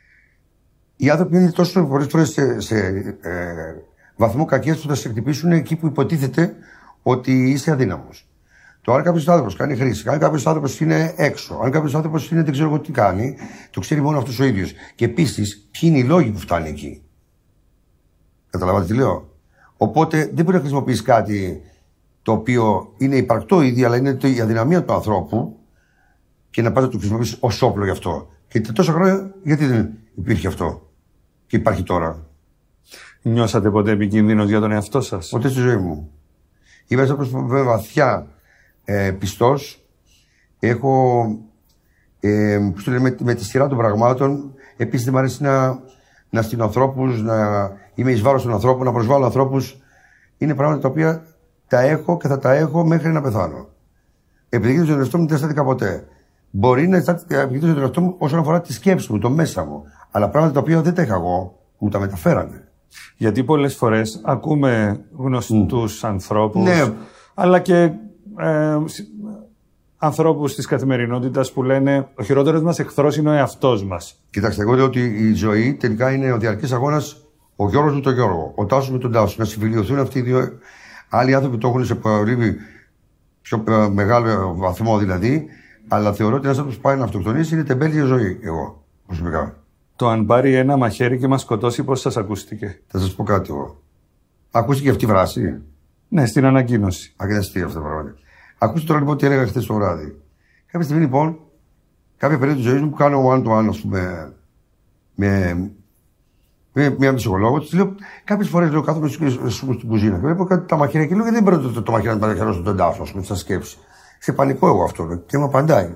Οι άνθρωποι είναι τόσο πολλές φορές σε, σε ε, βαθμό κακίας που θα σε χτυπήσουν εκεί που υποτίθεται ότι είσαι αδύναμος. Το αν κάποιος άνθρωπος κάνει χρήση, αν κάποιος άνθρωπος είναι έξω, αν κάποιος άνθρωπος είναι δεν ξέρω εγώ τι κάνει, το ξέρει μόνο αυτός ο ίδιος. Και επίσης, ποιοι είναι οι λόγοι που φτάνει εκεί. Καταλαβαίνετε τι λέω? Οπότε δεν μπορεί να χρησιμοποιήσει κάτι το οποίο είναι υπαρκτό ήδη, αλλά είναι η αδυναμία του ανθρώπου και να πάει να το χρησιμοποιήσει ως όπλο γι' αυτό. Και τόσα χρόνια, γιατί δεν υπήρχε αυτό και υπάρχει τώρα? Νιώσατε ποτέ επικίνδυνος για τον εαυτό σας? Ποτέ στη ζωή μου. Είμαι άνθρωπος που είμαι βαθιά ε, πιστός. Έχω, ε, πώς το λέμε, με, με τη σειρά των πραγμάτων. Επίσης δεν μου αρέσει να, να στείλω ανθρώπους, να είμαι εις βάρος των ανθρώπων, να προσβάλλω ανθρώπους. Είναι πράγματα τα οποία τα έχω και θα τα έχω μέχρι να πεθάνω. Επιδεικνύω τον εαυτό μου δεν αισθάνθηκα ποτέ. Μπορεί να επιδεικνύω τον εαυτό μου όσον αφορά τη σκέψη μου, το μέσα μου. Αλλά πράγματα τα οποία δεν τα είχα εγώ, μου τα μεταφέρανε. Γιατί πολλές φορές ακούμε γνωστούς mm. ανθρώπους, ναι. αλλά και ε, ανθρώπους της καθημερινότητας που λένε ο χειρότερος μας εχθρός είναι ο εαυτός μας. Κοιτάξτε, εγώ λέω ότι η ζωή τελικά είναι ο διαρκής αγώνας, ο Γιώργος με τον Γιώργο, ο Τάσος με τον Τάσο. Να συμφιλειωθούν αυτοί οι δύο. Άλλοι άνθρωποι το έχουν σε πολύ πιο μεγάλο βαθμό δηλαδή, αλλά θεωρώ ότι ένας άνθρωπος που πάει να αυτοκτονήσει είναι τεμπέλια ζωή, εγώ προσωπικά. Το αν πάρει ένα μαχαίρι και μας σκοτώσει, πώς σας ακούστηκε? Θα σας πω κάτι εγώ. Ακούστηκε αυτή η φράση? Ναι, στην ανακοίνωση. Αγγελαστή αυτό το πράγμα. Ακούστε τώρα λοιπόν τι έλεγα χθες το βράδυ. Κάποια στιγμή λοιπόν, κάποια περίοδο της ζωής μου που κάνω one to one, ας πούμε, με, με μια ψυχολόγο, της λέω κάποιες φορές λέω κάθομαι στην κουζίνα και βλέπω κάτι τα μαχαίρια και λέω γιατί δεν παίρνω το, το, το μαχαίρι να μαχαιρώσω τον τάφο, ας πούμε, στα σκέψη. Σε πανικό εγώ αυτό λέω, και μου απαντάει.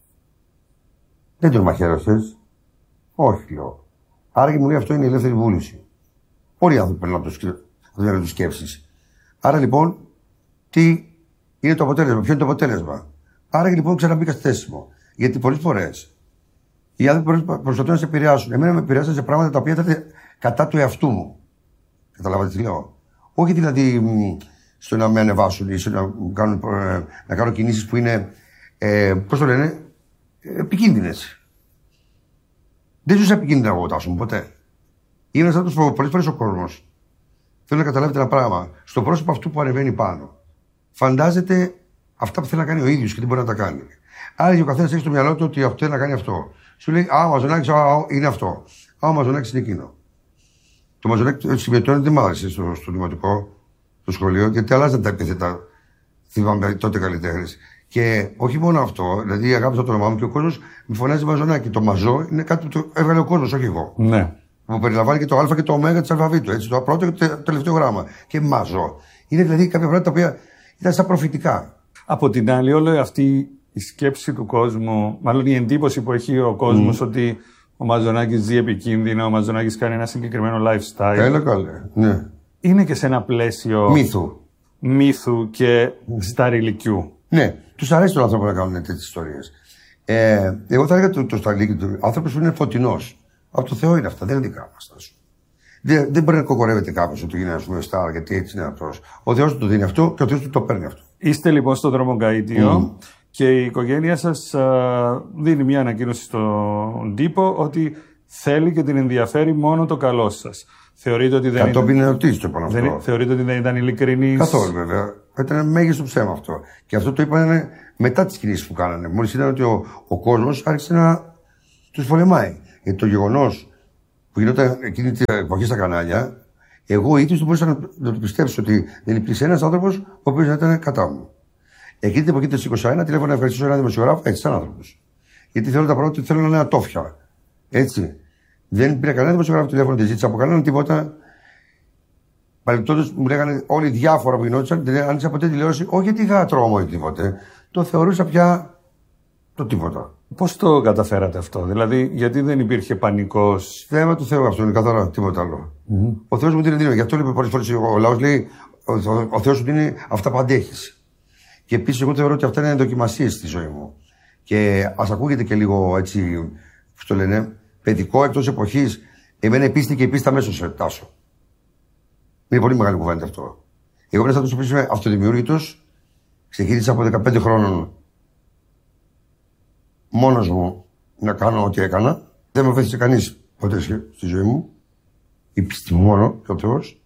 Δεν τον μαχαίρωσες? Όχι, λέω. Άρα και μου λέει αυτό είναι η ελεύθερη βούληση. Πολλοί άνθρωποι παίρνουν από το σκέψεις. Άρα λοιπόν, τι είναι το αποτέλεσμα, ποιο είναι το αποτέλεσμα? Άρα λοιπόν ξαναμπήκα στη θέση μου. Γιατί πολλές φορές οι άνθρωποι προσπαθούν να σε επηρεάσουν. Εμένα με επηρεάσαν σε πράγματα τα οποία ήταν κατά του εαυτού μου. Καταλάβατε τι λέω? Όχι δηλαδή στο να με ανεβάσουν ή στο να, κάνουν, να κάνω κινήσεις που είναι, ε, πώς το λένε, επικίνδυνες. Δεν ζούσα επικίνδυνα εγώ, Τάσο μου, ποτέ. Είναι ένα άνθρωπο που πολλές φορές ο κόσμος θέλει να καταλάβετε ένα πράγμα. Στο πρόσωπο αυτού που ανεβαίνει πάνω, φαντάζεται αυτά που θέλει να κάνει ο ίδιος και τι μπορεί να τα κάνει. Άρα ο καθένας έχει στο μυαλό του ότι αυτό θέλει να κάνει αυτό. Σου λέει, Α, ο Μαζονάκης είναι αυτό. Α, ο Μαζονάκης είναι εκείνο. Το Μαζονάκη συμμετώνει δεν μ' άρεσε στο, στο δημοτικό, στο σχολείο, γιατί αλλάζαν τα επίθετα. Θυμάμαι τότε καλλιτέχνες. Και όχι μόνο αυτό, δηλαδή αγάπησα το όνομά μου και ο κόσμος με φωνάζει Μαζονάκη. Το Μαζό είναι κάτι που το έβγαλε ο κόσμος, όχι εγώ. Ναι. Που περιλαμβάνει και το Α και το Ω της αλφαβήτου. Έτσι, το πρώτο και το τελευταίο γράμμα. Και Μαζό. Είναι δηλαδή κάποια πράγματα τα οποία ήταν σαν προφητικά. Από την άλλη, όλη αυτή η σκέψη του κόσμου, μάλλον η εντύπωση που έχει ο κόσμος mm. ότι ο Μαζονάκης ζει επικίνδυνα, ο Μαζονάκης κάνει ένα συγκεκριμένο lifestyle. Έλα καλέ, ναι. Είναι και σε ένα πλαίσιο μύθου, μύθου και mm. σταριλικιού. Ναι, τους αρέσει τον άνθρωπο να κάνουν τέτοιες ιστορίες. Ε, εγώ θα έλεγα το, το σταριλίκι του άνθρωπος που είναι φωτεινός. Από το Θεό είναι αυτά, δεν είναι δικά μας. Δεν, δεν μπορεί να κοκορεύεται κάποιος ότι είναι, ας πούμε, στάρ, γιατί έτσι είναι αυτός. Ο Θεός του το δίνει αυτό και ο Θεός του το παίρνει αυτό. Είστε λοιπόν στο Δρομογκαΐτιο mm. και η οικογένεια σας α, δίνει μια ανακοίνωση στον τύπο ότι θέλει και την ενδιαφέρει μόνο το καλό σας. Θεωρείτε ότι δεν Κατόπιν ήταν... ερωτήσει το είπαν αυτό. Δεν... Θεωρείτε ότι δεν ήταν ειλικρινής? Καθόλου βέβαια. Ήταν μέγιστο ψέμα αυτό. Και αυτό το είπαν μετά τις κινήσεις που κάνανε. Μόλις είδαν ότι ο, ο κόσμος άρχισε να τους πολεμάει. Γιατί το γεγονός που γινόταν εκείνη την εποχή στα κανάλια, εγώ ίδιος δεν μπορούσα να, να το πιστέψω ότι δεν υπήρξε ένας άνθρωπος ο οποίος να ήταν κατά μου. Εκείνη την εποχή του είκοσι ένα τηλέφωνο να ευχαριστήσω έναν δημοσιογράφο, έτσι σαν άνθρωπος. Γιατί θέλω τα πράγματα ότι θέλω να είναι ατόφια. Έτσι. Δεν πήρα κανένα δημοσιογράφο τηλέφωνο, δεν ζήτησα από κανέναν τίποτα. Παρεμπιπτόντως μου λέγανε όλοι διάφορα που γινόντουσαν, δεν άνοιξα ποτέ τηλεόραση, όχι γιατί είχα τρόμο ή τίποτε. Το θεωρούσα πια το τίποτα. Πώς το καταφέρατε αυτό, δηλαδή, γιατί δεν υπήρχε πανικός? Θέμα του Θεού αυτό είναι καθαρά, τίποτα άλλο. Mm-hmm. Ο Θεός μου δίνει δύναμη. Γι' αυτό λέει πολλές φορές ο λαός λέει: Ο, ο, ο Θεός σου δίνει αυτά που αντέχεις. Και επίσης, εγώ θεωρώ ότι αυτά είναι δοκιμασίες στη ζωή μου. Και ας ακούγεται και λίγο έτσι, πώς το λένε, παιδικό εκτός εποχής. Εμένα η πίστη και η πίστη αμέσως τάσω. Είναι πολύ μεγάλη κουβέντα αυτό. Εγώ μέσα από το είμαι αυτοδημιούργητος. Ξεκίνησα από δεκαπέντε χρόνων μόνος μου να κάνω ό,τι έκανα. Δεν με βοήθησε κανείς ποτέ στη ζωή μου. Η πίστη μου μόνο και ο Θεός.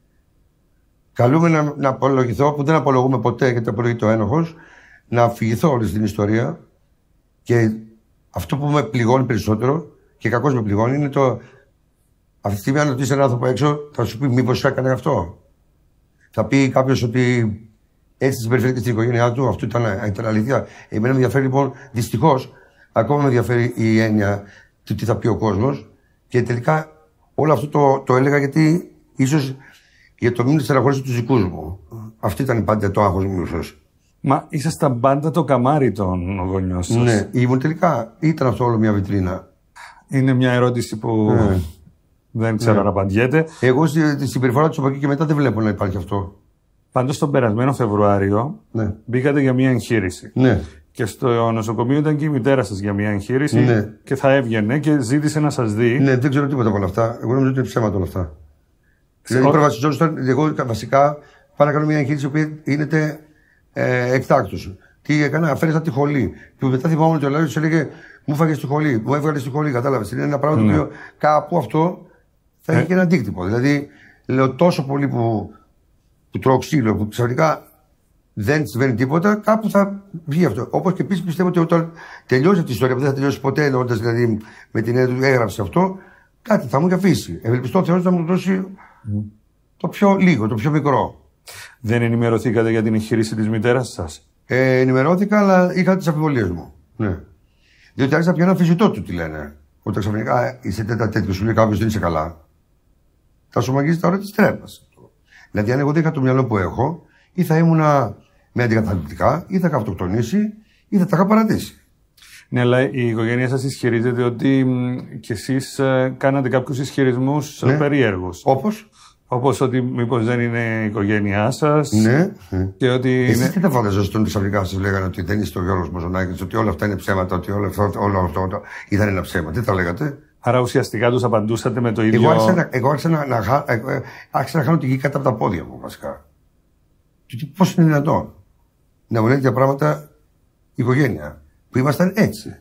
Καλούμε να, να απολογηθώ, που δεν απολογούμε ποτέ γιατί απολογείται ο ένοχος, να αφηγηθώ όλη την ιστορία. Και αυτό που με πληγώνει περισσότερο και κακώς με πληγώνει είναι το. Αυτή τη στιγμή, αν ρωτήσει έναν άνθρωπο έξω, θα σου πει μήπως έκανε αυτό. Θα πει κάποιος ότι έτσι συμπεριφέρεται στην οικογένειά του, αυτό ήταν, ήταν αλήθεια. Εμένα με ενδιαφέρει λοιπόν, δυστυχώς, ακόμα με ενδιαφέρει η έννοια του τι θα πει ο κόσμος. Και τελικά όλο αυτό το, το έλεγα γιατί ίσως για το μήνυμα στεναχώρησε τους δικούς μου. Αυτή ήταν πάντα το άγχος μου, ίσως. Μα ήσασταν πάντα το καμάρι των γονιών σας. Ναι, ήμουν τελικά. Ήταν αυτό όλο μια βιτρίνα. Είναι μια ερώτηση που. Ναι. Δεν ξέρω αν απαντιέται. Εγώ στη συμπεριφορά του από εκεί και μετά δεν βλέπω να υπάρχει αυτό. Πάντως τον περασμένο Φεβρουάριο ναι. μπήκατε για μια εγχείρηση. Ναι. Και στο νοσοκομείο ήταν και η μητέρα σας για μια εγχείρηση. Ναι. Και θα έβγαινε και ζήτησε να σας δει. Ναι, δεν ξέρω τίποτα από όλα αυτά. Εγώ νομίζω ότι είναι ψέματα όλα αυτά. Δηλαδή, προβασιζόντουσαν, εγώ βασικά πάω να κάνω μια εγχείρηση που γίνεται ε, εκτάκτως. Τι έκανα, αφαίρεσα τη χολή. Και μετά θυμάμαι ότι ο Λάριο έλεγε μου φάγε στη χολή, μου έβγαλε στη χολή. Κατάλαβε. Είναι ένα πράγμα ναι. το οποίο κάπου αυτό. Θα έχει ε. και ένα αντίκτυπο. Δηλαδή, λέω τόσο πολύ που, που τρώω ξύλο, που ξαφνικά δεν συμβαίνει τίποτα, κάπου θα βγει αυτό. Όπως και επίσης πιστεύω ότι όταν τελειώσει αυτή η ιστορία, που δεν θα τελειώσει ποτέ, εννοώντας δηλαδή με την έννοια του έγραψε αυτό, κάτι θα μου έχει αφήσει. Ευελπιστώ ο Θεός να μου δώσει mm. το πιο λίγο, το πιο μικρό. Δεν ενημερωθήκατε για την εγχείρηση της μητέρας σας? Ε, ενημερώθηκα, αλλά είχα τις αμφιβολίες μου. Ναι. Διότι άρχισα πια ένα φυσιτό του τι λένε. Όταν ξαφνικά είσαι τέτοια τέτοιο, σου λέει κάποιο δεν είσαι καλά. Θα σου μαγίζει τα ώρα τη τρέλα. Δηλαδή, αν εγώ δεν είχα το μυαλό που έχω, ή θα ήμουν με αντικαταληπτικά, ή θα είχα αυτοκτονήσει, ή θα τα είχα παρατήσει. Ναι, αλλά η οικογένεια σας ισχυρίζεται ότι κι εσείς ε, κάνατε κάποιους ισχυρισμούς ναι. περίεργους. Όπως? Όπως ότι μήπως δεν είναι η οικογένειά σας. Ναι. Και ότι. Εσείς είναι... τι τα φανταζόσασταν ότι ξαφνικά σας λέγανε ότι δεν είστε ο Γιώργος Μποζονάκης, ότι όλα αυτά είναι ψέματα, ότι όλο αυτό, όλο αυτό ήταν ένα ψέμα. Τι τα λέγατε? Άρα ουσιαστικά τους απαντούσατε με το ίδιο. Εγώ άρχισα να, εγώ άρχισα να, να, άρχισα να χάνω τη γη κάτω από τα πόδια μου, βασικά. Και πώς είναι δυνατόν να μου λένε τέτοια πράγματα η οικογένεια, που ήμασταν έτσι.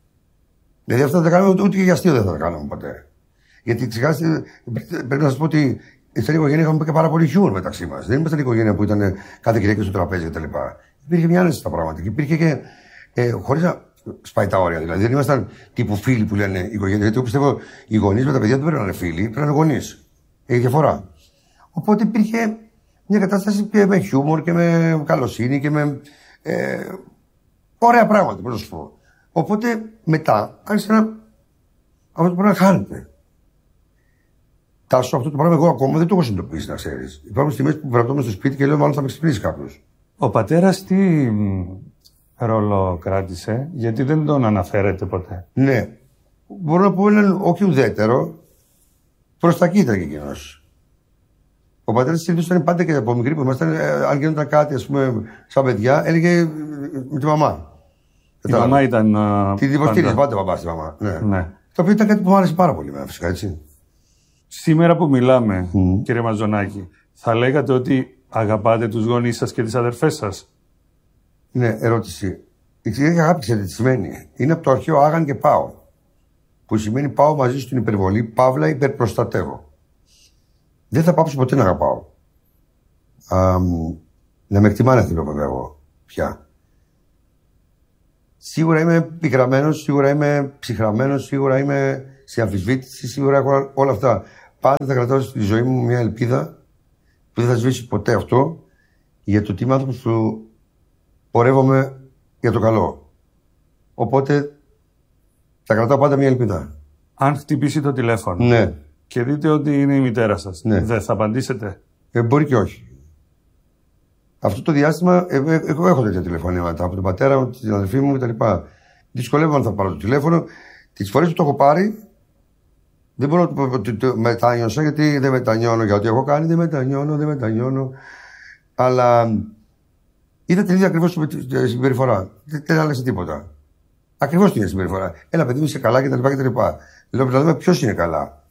Δηλαδή αυτά δεν τα κάναμε ούτε και για αστείο δεν θα τα κάναμε ποτέ. Γιατί ξεχάσετε, πρέπει να σας πω ότι στην οικογένεια είχαμε και πάρα πολύ χιούμορ μεταξύ μας. Δεν ήμασταν η οικογένεια που ήταν κάθε Κυριακή στο τραπέζι κτλ. Υπήρχε μια άνεση στα πράγματα και υπήρχε και. Ε, χωρίς να σπάει τα όρια δηλαδή. Δεν ήμασταν τύπου φίλοι που λένε η οικογένεια. Γιατί εγώ πιστεύω οι γονείς με τα παιδιά δεν πρέπει να είναι φίλοι, πρέπει να είναι γονείς. Έχει διαφορά. Οπότε υπήρχε μια κατάσταση και με χιούμορ και με καλοσύνη και με. Ε, ωραία πράγματα, πώς να σου πω. Οπότε μετά άρχισε να. Αυτό το πράγμα χάνεται. Τάσο αυτό το πράγμα εγώ ακόμα δεν το έχω συνειδητοποιήσει, να ξέρεις. Υπάρχουν στιγμές που βραβεύομαι στο σπίτι και λέω μάλλον θα με ξυπνήσει κάποιος. Ο πατέρας τι ρόλο κράτησε, γιατί δεν τον αναφέρεται ποτέ? Ναι. Μπορώ να πω έναν όχι ουδέτερο, προς τα κοίτα και εκείνος. Ο πατέρας συνήθως ήταν πάντα και από μικρή που ήμασταν, αν γίνονταν κάτι, ας πούμε, σαν παιδιά, έλεγε με τη μαμά. Η μαμά ήταν. Τη υποστήριζε πάντα παπά στη μαμά. Ναι. Ναι. Το οποίο ήταν κάτι που μου άρεσε πάρα πολύ, φυσικά έτσι. Σήμερα που μιλάμε, mm. κύριε Μαζονάκη, θα λέγατε ότι αγαπάτε τους γονείς σας και τις αδερφές σας? Ναι, ερώτηση. Η αγάπη, ξέρετε τι σημαίνει? Είναι από το αρχαίο άγαν και πάω. Που σημαίνει πάω μαζί στην υπερβολή, παύλα υπερπροστατεύω. δεν θα πάψω ποτέ να αγαπάω. Α, να με εκτιμάνε θέλω βέβαια εγώ πια. Σίγουρα είμαι πικραμένος, σίγουρα είμαι ψυχραμένος, σίγουρα είμαι σε αμφισβήτηση, σίγουρα έχω όλα αυτά. Πάντα θα κρατάω στη ζωή μου μια ελπίδα που δεν θα σβήσει ποτέ αυτό, για το ότι είμαι άνθρωπος που πορεύομαι για το καλό. Οπότε θα κρατάω πάντα μια ελπίδα. Αν χτυπήσει το τηλέφωνο, ναι, και δείτε ότι είναι η μητέρα σας, ναι, δεν θα απαντήσετε? Ε, μπορεί και όχι. Αυτό το διάστημα ε, ε, έχω, έχω τέτοια τηλεφωνήματα από τον πατέρα μου, την αδελφή μου κτλ. Δυσκολεύομαι να θα πάρω το τηλέφωνο. Τις φορές που το έχω πάρει, δεν μπορώ να το πω ότι το μετάνιωσα, γιατί δεν μετανιώνω για ό,τι έχω κάνει, δεν μετανιώνω, δεν μετανιώνω. Αλλά είδα την ίδια ακριβώς συμπεριφορά. Δεν άλλαξε τίποτα. Ακριβώς την ίδια συμπεριφορά. Ένα παιδί μου είσαι καλά κτλ. Λέω να δούμε ποιος είναι καλά.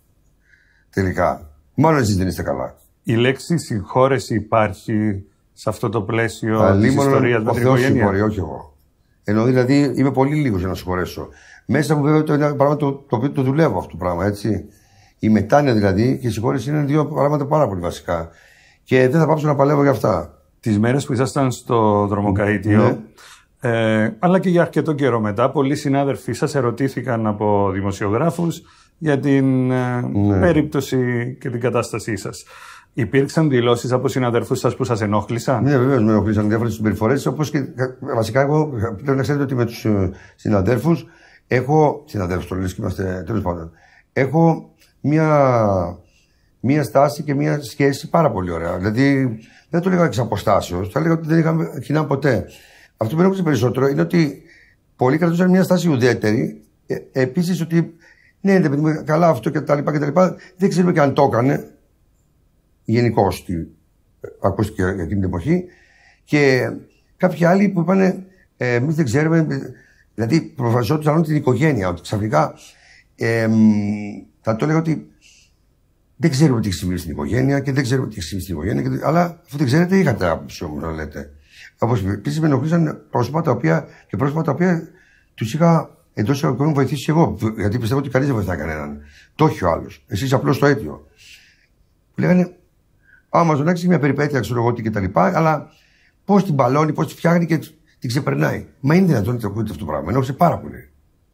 Τελικά. Μόνο εσείς δεν είστε καλά. Η λέξη συγχώρεση υπάρχει σε αυτό το πλαίσιο της ιστορίας με την οικογένεια? Συγχωρεί, όχι εγώ. Ενώ δηλαδή είμαι πολύ λίγος για να συγχωρέσω. Μέσα μου βέβαια το είναι ένα πράγμα το, το οποίο το δουλεύω αυτό το πράγμα, έτσι. Η μετάνοια δηλαδή και η συγχώρεση είναι δύο πράγματα πάρα πολύ βασικά. Και δεν θα πάψω να παλεύω για αυτά. Τις μέρες που ήσασταν στο δρομοκαΐτιο, ναι, ε, αλλά και για αρκετό καιρό μετά, πολλοί συνάδελφοί σας ερωτήθηκαν από δημοσιογράφους για την ε, ναι. περίπτωση και την κατάστασή σας. Υπήρξαν δηλώσεις από συναδελφούς σας που σας ενόχλησαν? Ναι, βεβαίως με ενόχλησαν διάφορες συμπεριφορές. Όπως και βασικά, εγώ πρέπει να ξέρετε ότι με τους συναδέλφους έχω. Συναδέλφους, το λες και είμαστε τέλος πάντων. Έχω μία, μία στάση και μία σχέση πάρα πολύ ωραία. Δηλαδή δεν το λέγα εξ αποστάσεως, θα έλεγα ότι δεν είχαμε κοινά ποτέ. Αυτό που ενόχλησε περισσότερο είναι ότι πολλοί κρατούσαν μία στάση ουδέτερη. Ε, Επίσης ότι ναι, ναι, παιδί, καλά αυτό κτλ. Δεν ξέρουμε και αν το έκανε. Γενικώς ακούστηκε για εκείνη την εποχή. Και κάποιοι άλλοι που είπαν, ε, εμείς δεν ξέρουμε, δηλαδή προφασιόντουσαν την οικογένεια. Ότι ξαφνικά ε, θα το έλεγα ότι δεν ξέρουμε τι έχει συμβεί στην οικογένεια και δεν ξέρουμε τι έχει συμβεί στην οικογένεια. Και, αλλά αφού δεν ξέρετε, είχατε άποψη όμως να λέτε. Όπως επίσης με ενοχλήσαν πρόσωπα τα οποία, και πρόσωπα τα οποία τους είχα εντός εισαγωγικών βοηθήσει και εγώ. Γιατί πιστεύω ότι κανείς δεν βοηθάει κανέναν. Το έχει ο άλλος. Εσείς απλώς το αίτιο. Που λέγανε, Α, μας δονάξει μια περιπέτεια, ξέρω εγώ τι κτλ. Αλλά πώς την μπαλώνει, πώς τη φτιάχνει και την ξεπερνάει. Μα είναι δυνατόν να ακούτε αυτό το πράγμα? Ενόχλησε πάρα πολύ.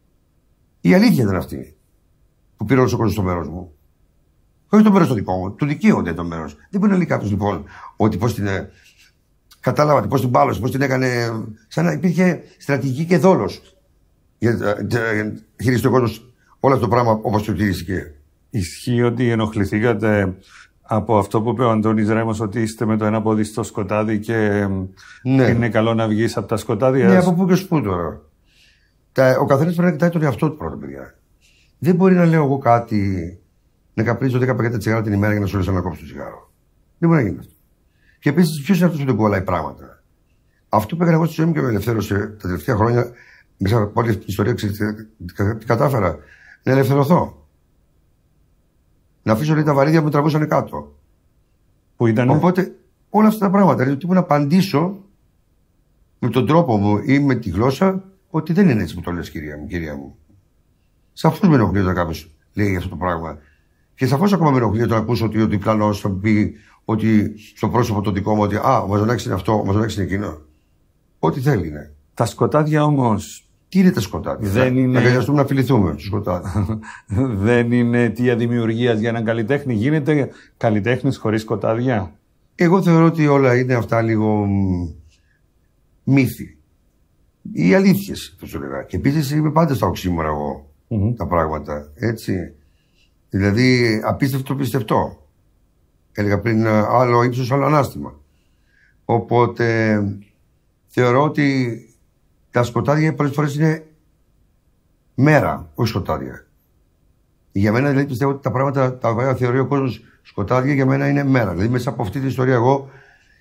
Η αλήθεια ήταν αυτή που πήρε όλο ο κόσμος στο μέρος μου. Όχι το μέρος το δικό μου, του δικαίονται το μέρος. Δεν μπορεί να λέει κάποιος λοιπόν ότι πώς την. Κατάλαβατε πώς την μπάλωσε, πώς την έκανε. Σαν να υπήρχε στρατηγική και δόλος. Για να χειριστεί ο κόσμος όλο αυτό το πράγμα όπως το χειρίστηκε. Ισχύει ότι ενοχληθήκατε από αυτό που είπε ο Αντώνης Ρέμος, ότι είστε με το ένα πόδι στο σκοτάδι και ναι, είναι καλό να βγεις από τα σκοτάδια? Ναι, από πού και ως πού τώρα. Τα, ο καθένας πρέπει να κοιτάει τον εαυτό του πρώτα, παιδιά. Δεν μπορεί να λέω εγώ κάτι, να καπνίζω δέκα πακέτα τσιγάρα την ημέρα για να σου λες να κόψω το τσιγάρο. Δεν μπορεί να γίνει αυτό. Και επίσης, ποιος είναι αυτός που δεν κολλάει πράγματα? Αυτό που έκανα εγώ στη ζωή μου και με ελευθέρωσε τα τελευταία χρόνια, μέσα από όλη αυτή την ιστορία, ξέρετε τι κατάφερα? Να ελευθερωθώ. Να αφήσω λέει, τα βαρύδια που με τραβούσαν κάτω. Που ήτανε? Οπότε όλα αυτά τα πράγματα. Δηλαδή, ότι να απαντήσω με τον τρόπο μου ή με τη γλώσσα, ότι δεν είναι έτσι που το λες, κυρία μου. Κυρία μου. Σαφώς με ενοχλεί όταν κάποιος λέει αυτό το πράγμα. Και σαφώς ακόμα με ενοχλεί όταν ακούσω ότι ο διπλανός θα πει ότι στο πρόσωπο το δικό μου ότι Α, ο Μαζονάκης είναι αυτό, ο Μαζονάκης είναι εκείνο. Ό,τι θέλει είναι. Τα σκοτάδια όμως. Τι είναι τα σκοτάδια? Δεν να, είναι... να αγκαλιαστούμε να φιληθούμε στο σκοτάδι. Δεν είναι αιτία δημιουργίας για έναν καλλιτέχνη? Γίνεται καλλιτέχνης χωρίς σκοτάδια? Εγώ θεωρώ ότι όλα είναι αυτά λίγο μύθοι. Οι αλήθειες, θα σου λέγα. Και επίσης είμαι πάντα στα οξύμορα εγώ mm-hmm. τα πράγματα. Έτσι. Δηλαδή απίστευτο πιστευτό. Έλεγα πριν άλλο ύψος, άλλο ανάστημα. Οπότε θεωρώ ότι τα σκοτάδια πολλές φορές είναι μέρα, όχι σκοτάδια. Για μένα δηλαδή πιστεύω ότι τα πράγματα τα οποία θεωρεί ο κόσμος σκοτάδια για μένα είναι μέρα. Δηλαδή μέσα από αυτή την ιστορία εγώ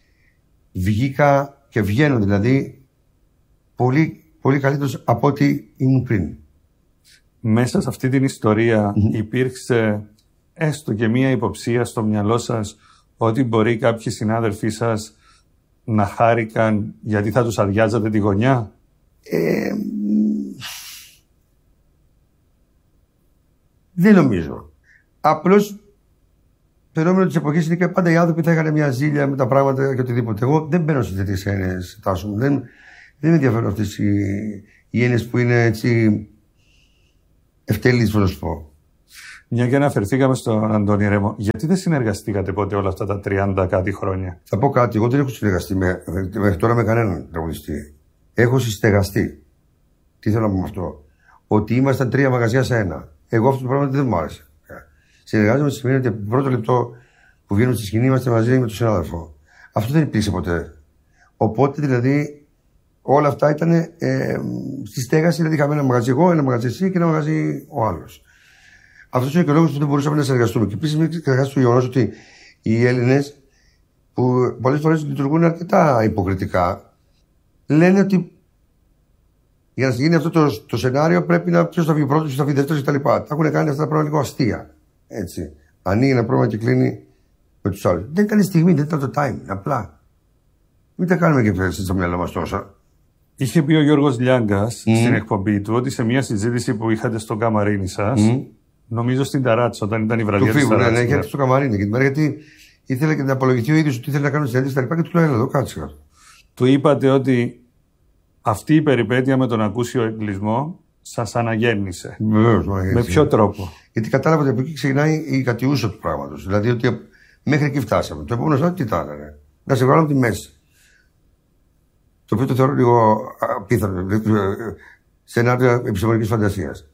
βγήκα και βγαίνω δηλαδή πολύ, πολύ καλύτερος από ό,τι ήμουν πριν. Μέσα σε αυτή την ιστορία mm-hmm. υπήρξε έστω και μία υποψία στο μυαλό σας ότι μπορεί κάποιοι συνάδελφοί σας να χάρηκαν γιατί θα τους αδειάζατε τη γωνιά? Ε, δεν νομίζω. Απλώς φαινόμενο της εποχής είναι και πάντα οι άνθρωποι θα είχαν μια ζήλια με τα πράγματα και οτιδήποτε. Εγώ δεν μπαίνω σε τέτοιες έννοιες, Τάσο μου. Δεν, δεν με ενδιαφέρουν αυτές οι, οι έννοιες που είναι έτσι ευτελείς, να σου πω. Μια και αναφερθήκαμε στον Αντώνη Ρέμο, γιατί δεν συνεργαστήκατε ποτέ όλα αυτά τα τριάντα κάτι χρόνια? Θα πω κάτι. Εγώ δεν έχω συνεργαστεί με, μέχρι τώρα με κανέναν τραγουδιστή. Έχω συστεγαστεί. Τι θέλω να πω με αυτό? Ότι ήμασταν τρία μαγαζιά σε ένα. Εγώ αυτό το πράγμα δεν μου άρεσε. Συνεργάζομαι σημαίνει ότι από το πρώτο λεπτό που βγαίνουμε στη σκηνή είμαστε μαζί με τον συνάδελφο. Αυτό δεν υπήρξε ποτέ. Οπότε δηλαδή όλα αυτά ήταν ε, στη στέγαση. Δηλαδή είχαμε ένα μαγαζί εγώ, ένα μαγαζί εσύ και ένα μαγαζί ο άλλος. Αυτό είναι και ο λόγος που δεν μπορούσαμε να συνεργαστούμε. Και επίσης μην ξεχάσετε το γεγονός ότι οι Έλληνες, που πολλές φορές λειτουργούν αρκετά υποκριτικά, λένε ότι για να γίνει αυτό το, το σενάριο πρέπει να ποιος θα βγει πρώτος, ποιος θα βγει δεύτερος κτλ. Τα έχουν κάνει αυτά τα πράγματα λίγο αστεία. Έτσι. Ανοίγει ένα πρόβλημα και κλείνει με τους άλλους. Δεν ήταν η στιγμή, δεν ήταν το time. Απλά. Μην τα κάνουμε και πέρα στο μυαλό μας τόσα. Είχε πει ο Γιώργος Λιάγκας mm. στην εκπομπή του ότι σε μια συζήτηση που είχατε στο καμαρίνι σας, mm. νομίζω στην Ταράτσα, όταν ήταν η βραδιά της Ταράτσα. Ναι, ναι, είχε στο καμαρίνι. Γιατί ήθελε και να απολογηθεί ο ίδιος ότι ήθελε να κάνει συνέντευξη κτλ. Και του λέω: έλα εδώ, κάτσε κάτω. Του είπατε ότι αυτή η περιπέτεια με τον ακούσιο εγκλισμό σας αναγέννησε. Βεβαίως, με ποιο τρόπο? Γιατί κατάλαβα ότι από εκεί ξεκινάει η κατιούσα του πράγματος. Δηλαδή ότι μέχρι εκεί φτάσαμε. Το επόμενο στάδιο τι ήταν, ρε? Να σε βγάλω από τη μέση. Το οποίο το θεωρώ λίγο απίθανο. Σενάριο επιστημονικής φαντασίας.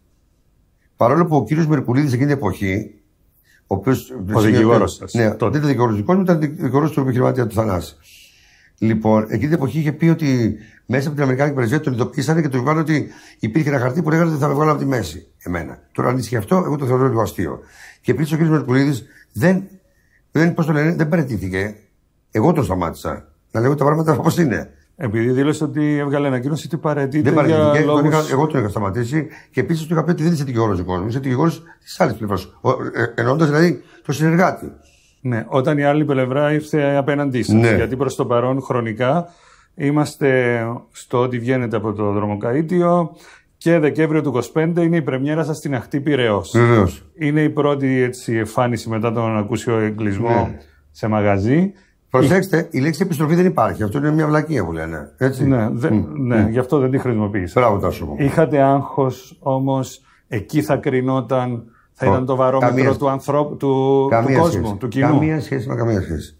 Παρόλο που ο κύριος Μερκουλίδης εκείνη την εποχή. Ο, οποίος, ο δικηγόρος σας. Ναι, δεν ήταν δικηγόρος δικός μου, ήταν δικηγόρος του επιχειρηματία του Θανάση. Λοιπόν, εκείνη την εποχή είχε πει ότι μέσα από την Αμερικάνικη πρεσβεία τον ειδοποίησανε και του είπαν ότι υπήρχε ένα χαρτί που λέγανε ότι θα με βγάλω από τη μέση. Εμένα. Τώρα, αν ίσχυε αυτό, εγώ το θεωρώ λίγο αστείο. Και επίσης ο κ. Μερκουλίδης δεν, δεν, πώς το λένε, δεν παραιτήθηκε. Εγώ τον σταμάτησα. Να λέω τα πράγματα όπως είναι. Επειδή δήλωσε ότι έβγαλε ανακοίνωση ότι παραιτείται. Δεν παραιτήθηκε. Για λόγους... Εγώ, εγώ τον είχα σταματήσει και επίσης του είχα πει ότι δεν είσαι δικηγόρος δικός μου. Είσαι δικηγόρος της άλλης πλευράς. Ε, Εννοώντας δηλαδή το συνεργάτη. Ναι, όταν η άλλη πλευρά ήρθε απέναντί σας. Ναι. Γιατί προς το παρόν χρονικά είμαστε στο ότι βγαίνετε από το Δρομοκαΐτιο και Δεκέμβριο του είκοσι πέντε είναι η πρεμιέρα σας στην Αχτή Πειραιώς. Βεβαίως. Είναι η πρώτη έτσι, εμφάνιση μετά τον ακούσιο εγκλισμό Ναι. σε μαγαζί. Προσέξτε, η λέξη επιστροφή δεν υπάρχει. Αυτό είναι μια βλακεία που λένε. Έτσι. Ναι, δε, Mm. ναι Mm. γι' αυτό δεν τη χρησιμοποίησα. Μπράβο, Τάσο μου. Είχατε άγχος όμως, εκεί θα κρινόταν, θα ήταν Oh. το βαρόμετρο Καμία... του, ανθρώπου, του, του κόσμου, σχέση. του κοινού. Καμία σχέση με καμία σχέση.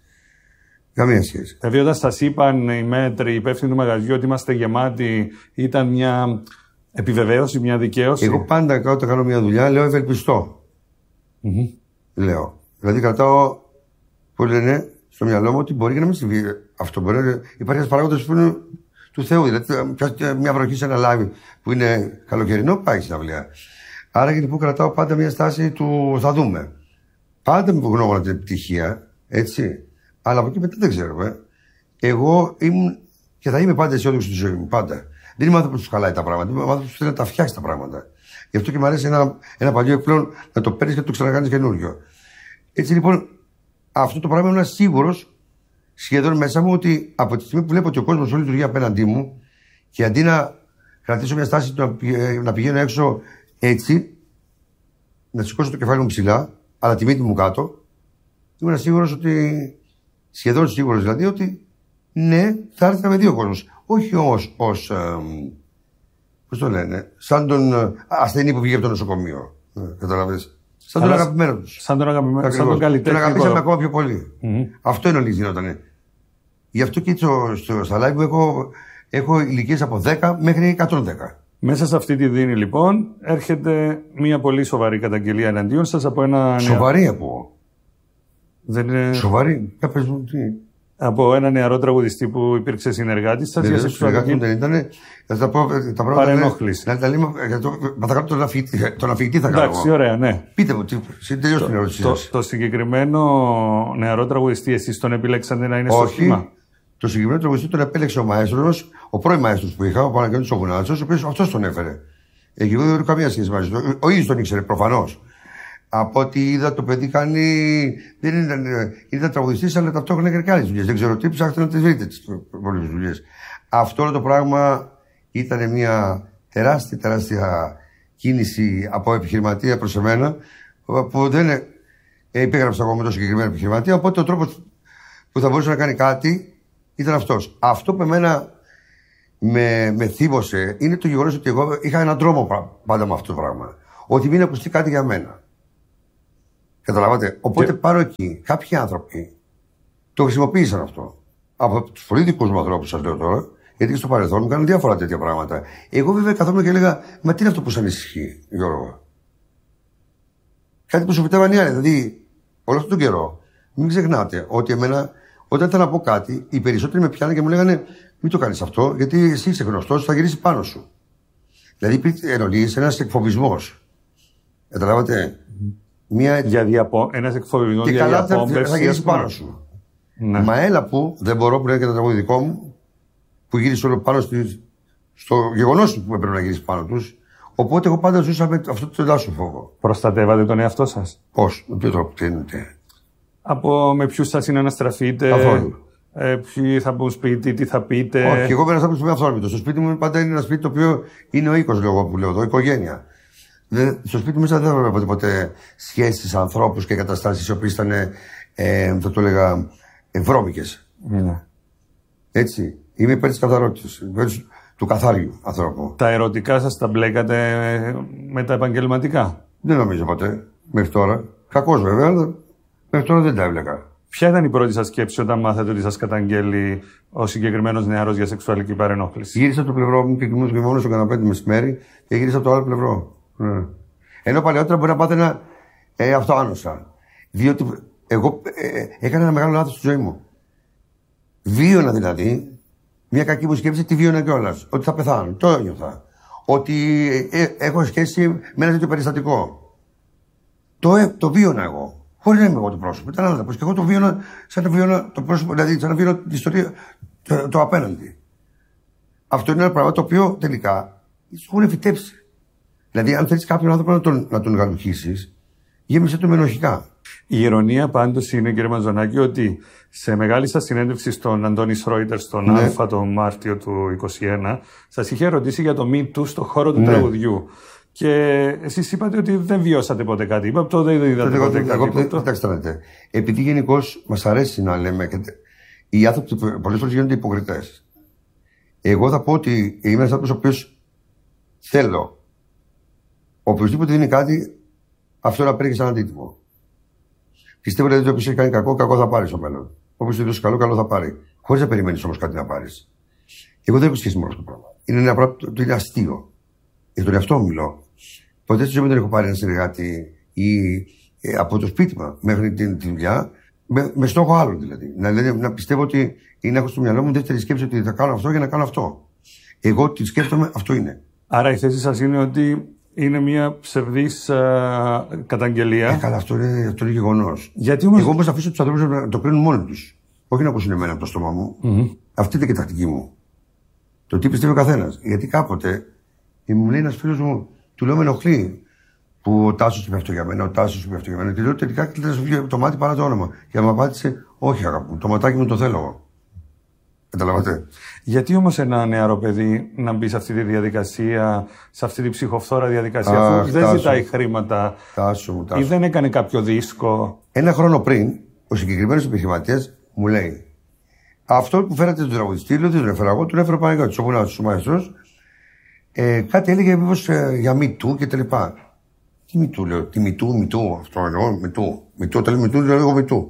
Καμία σχέση. Δηλαδή, όταν σας είπαν οι μέτροι, οι υπεύθυνοι του μαγαζιού ότι είμαστε γεμάτοι, ήταν μια επιβεβαίωση, μια δικαίωση? Εγώ πάντα όταν κάνω μια δουλειά λέω ευελπιστώ. Mm-hmm. Λέω. Δηλαδή κρατάω, που λένε, στο μυαλό μου ότι μπορεί και να μην συμβεί αυτό. Μπορεί να υπάρχει ένα παράγοντα που είναι του Θεού. Δηλαδή, μια βροχή σε ένα λάβι που είναι καλοκαιρινό, πάει στην αυλαία. Άρα και λοιπόν κρατάω πάντα μια στάση του θα δούμε. Πάντα με γνώμονα την επιτυχία, έτσι. Αλλά από εκεί μετά δεν ξέρω. Ε. Εγώ ήμουν και θα είμαι πάντα αισιόδοξο στη ζωή μου. Πάντα. Δεν είμαι άνθρωπο που του χαλάει τα πράγματα. Είμαι άνθρωπο που θέλει να τα φτιάξει τα πράγματα. Γι' αυτό και μου αρέσει ένα, ένα παλιό εκπλέον να το παίρνει και να το ξανακάνει καινούριο. Έτσι λοιπόν, αυτό το πράγμα ήμουν σίγουρο σχεδόν μέσα μου ότι από τη στιγμή που βλέπω ότι ο κόσμο όλη λειτουργεί απέναντί μου και αντί να κρατήσω μια στάση να πηγαίνω έξω έτσι, να σηκώσω το κεφάλι μου ψηλά, αλλά τη μύτη μου κάτω, ήμουν σίγουρο ότι. Σχεδόν σίγουρο δηλαδή ότι ναι, θα έρθει να με δει ο κόσμο. Όχι όμως ως. Ε, πώς το λένε, σαν τον ε, ασθενή που βγήκε από το νοσοκομείο. Ε, Καταλαβαίνεις. Σαν τον αγαπημένο του. Σαν τον αγαπημένο του. Σαν τον καλλιτέχνη. Τον αγαπήσαμε ακόμα πιο πολύ. Mm-hmm. Αυτό είναι ο λίγη γινότανε. Γι' αυτό και στο, στο, στα live μου έχω, έχω ηλικίες από δέκα μέχρι εκατόν δέκα. Μέσα σε αυτή τη δίνη λοιπόν έρχεται μια πολύ σοβαρή καταγγελία εναντίον σας από ένα. Σοβαρή από. Δεν είναι... Σοβαρή. Για πες μου, τι. Από ένα νεαρό τραγουδιστή που υπήρξε συνεργάτης σας για σεξουαλική. Δεν ήταν. Θα τα πω τα πράγματα. Παρενόχληση. Να τα λέμε. Θα κάνω τον αφηγητή. Τον αφηγητή θα κάνω. Εντάξει, ωραία, ναι. Πείτε μου, τελειώστε την ερώτησή σας. Το συγκεκριμένο νεαρό τραγουδιστή, εσείς τον επιλέξατε να είναι στο σχήμα? Το συγκεκριμένο τραγουδιστή τον επέλεξε ο μαέστρος, ο πρώην μαέστρος που είχα, ο Παναγιώτης ο Γουνάτσος, ο οποίος αυτός τον έφερε. Εκεί εγώ δεν έχω καμία σχέση μαζί του. Ο ίδιος τον ήξερε, προφανώς. Από ό,τι είδα το παιδί κάνει. Δεν ήταν, ήταν τραγουδιστής, αλλά ταυτόχρονα έκανε και άλλες δουλειές. Δεν ξέρω τι, ψάχτε να τις βρείτε τις πολλές δουλειές. Αυτό το πράγμα ήταν μια τεράστια, τεράστια κίνηση από επιχειρηματία προς εμένα, που δεν. Ε, υπέγραψα εγώ με τον συγκεκριμένο επιχειρηματία. Οπότε ο τρόπος που θα μπορούσε να κάνει κάτι ήταν αυτός. Αυτό που εμένα με, με θύμωσε είναι το γεγονός ότι εγώ είχα έναν τρόμο πάντα με αυτό το πράγμα. Ότι μην ακουστεί κάτι για μένα. Καταλάβατε. Οπότε και... πάρω εκεί. Κάποιοι άνθρωποι το χρησιμοποίησαν αυτό. Από τους πολύ δικούς μου ανθρώπους, σας λέω τώρα, γιατί και στο παρελθόν μου κάνουν διάφορα τέτοια πράγματα. Εγώ βέβαια καθόμουν και έλεγα, μα τι είναι αυτό που σας ανησυχεί, Γιώργο. Κάτι που σου φυτεύαν οι άλλοι. Δηλαδή, όλο αυτόν τον καιρό, μην ξεχνάτε ότι εμένα, όταν ήταν να πω κάτι, οι περισσότεροι με πιάνανε και μου λέγανε, μην το κάνεις αυτό, γιατί εσύ είσαι γνωστός, θα γυρίσει πάνω σου. Δηλαδή, υπήρχε εννοείς ένας εκφοβισμός. Καταλάβατε. Mm. Μια... Για διαπο... Ένας εκφοβισμός για διαπόμπευση. Και θα γυρίσει πάνω σου. Ναι. Μα έλα που δεν μπορώ, που είναι και το τραγούδι δικό μου, που γύρισε όλο πάνω στη... στο γεγονός που έπρεπε να γυρίσει πάνω τους. Οπότε εγώ πάντα ζούσα με αυτό το εντάσσο φόβο. Προστατεύατε τον εαυτό σας? Πώς, με ποιο τρόπο, τι εννοείτε? Από με ποιους θα συναναστραφείτε, καθόλου. Ε, ποιοι θα μπουν σπίτι, τι θα πείτε? Όχι, εγώ είμαι ένας άνθρωπος που είμαι αυθόρμητος. Στο σπίτι μου πάντα είναι ένα σπίτι το οποίο είναι ο οίκος, λέω εγώ που λέω εδώ, οικογένεια. Δεν, στο σπίτι μου μέσα δεν έβλεπα ποτέ, ποτέ σχέσεις, ανθρώπους και καταστάσεις οι οποίες ήταν, ε, θα το έλεγα, ε, βρώμικες. Mm. Έτσι. Είμαι υπέρ της καθαρότητας, υπέρ του καθάριου ανθρώπου. Τα ερωτικά σας τα μπλέκατε με τα επαγγελματικά? Δεν νομίζω ποτέ, μέχρι τώρα. Κακώς βέβαια, αλλά μέχρι τώρα δεν τα έβλεκα. Ποια ήταν η πρώτη σας σκέψη όταν μάθατε ότι σας καταγγέλει ο συγκεκριμένος νεαρός για σεξουαλική παρενόχληση? Γύρισα από το πλευρό μου και κοιμούμαι μόνο στο καναπέ το μεσημέρι και γύρισα από το άλλο πλευρό. Ναι. Ενώ παλαιότερα μπορεί να πάθαινα ε, αυτό άνοσα. Διότι εγώ ε, έκανα ένα μεγάλο λάθος στη ζωή μου. Βίωνα δηλαδή μια κακή μου σκέψη, τη βίωνα κιόλας. Ότι θα πεθάνω. Το ένιωθα. Ότι ε, ε, έχω σχέση με ένα τέτοιο περιστατικό. Το, ε, το βίωνα εγώ. Χωρίς να είμαι εγώ το πρόσωπο. Ήταν άνθρωπος. Και εγώ το βίωνα σαν να βίωνα το πρόσωπο, δηλαδή σαν να βίωνα την ιστορία, το, το απέναντι. Αυτό είναι ένα πράγμα το οποίο τελικά σου έχουν φυτέψει. Δηλαδή, αν θέλεις κάποιον άνθρωπο να τον, να τον γαλουχίσεις, γέμισε το με ενοχικά. Η ηρωνία πάντως είναι, κύριε Μαζονάκη, ότι σε μεγάλη σας συνέντευξη στον Αντώνη Σρόιτερ στον ναι. Α τον Μάρτιο του είκοσι ένα, σας είχε ρωτήσει για το Me Too στον χώρο του ναι. τραγουδιού. Και εσείς είπατε ότι δεν βιώσατε ποτέ κάτι. Είπα το δεν είδατε ποτέ κάτι. Κοιτάξτε να δείτε. Επειδή γενικώς μας αρέσει να λέμε, οι άνθρωποι πολλές φορές γίνονται υποκριτές. Εγώ θα πω ότι είμαι ένας άνθρωπος ο οποίος θέλω. Οποιοςδήποτε δίνει κάτι, αυτό να παίρνει σαν αντίτιμο. Πιστεύω ότι όποιος έχει κάνει κακό, κακό θα πάρει στο μέλλον. Όποιος έχει δώσει καλό, καλό θα πάρει. Χωρίς να περιμένεις όμως κάτι να πάρεις. Εγώ δεν έχω σχέση με αυτό το πράγμα. Είναι ένα πράγμα το είναι αστείο. Για τον εαυτό μου μιλώ. Ποτέ στη ζωή μου δεν έχω πάρει ένα συνεργάτη ή ε, από το σπίτι μου μέχρι την, την δουλειά, με, με στόχο άλλο δηλαδή. Να, δηλαδή. να πιστεύω ότι ή να έχω στο μυαλό μου δεύτερη σκέψη ότι θα κάνω αυτό για να κάνω αυτό. Εγώ τι σκέφτομαι, αυτό είναι. Άρα η θέση σας είναι ότι είναι μια ψευδής α, καταγγελία. Ε, καλά, αυτό είναι, αυτό είναι γεγονός. Γιατί όμως... Εγώ όμως αφήσω τους ανθρώπους να το κρίνουν μόνοι τους. Όχι να ακούσουν εμένα από το στόμα μου. Mm-hmm. Αυτή είναι και η τακτική μου. Το τι πιστεύει ο καθένας. Γιατί κάποτε μου λέει ένας φίλος μου, του λέω με ενοχλεί που ο Τάσος είπε αυτό για μένα, ο Τάσος είπε αυτό για μένα. Και λέω τελικά και θα σου βγει το μάτι παρά το όνομα. Και μου απάντησε, όχι αγαπητέ, το ματάκι μου το θέλω εγώ. Καταλαβαίνετε. Γιατί όμως ένα νεαρό παιδί να μπει σε αυτή τη διαδικασία, σε αυτή τη ψυχοφθόρα διαδικασία, Αχ, αφού δεν τάσου. ζητάει χρήματα τάσου, τάσου. ή δεν έκανε κάποιο δίσκο? Ένα χρόνο πριν, ο συγκεκριμένος επιχειρηματίας μου λέει, αυτό που φέρατε τον τραγουδιστή, δεν τον έφερα εγώ, τον έφερα Παναγιώτης, όπου είναι ο μαέστρος. Ε, κάτι έλεγε μήπως ε, για Me Too και τα λοιπά. Τι Me Too, λέω, τι Me Too, Me Too, αυτό εννοώ, Me Too. Me Too, όταν λέει Me Too, λέω εγώ Me Too.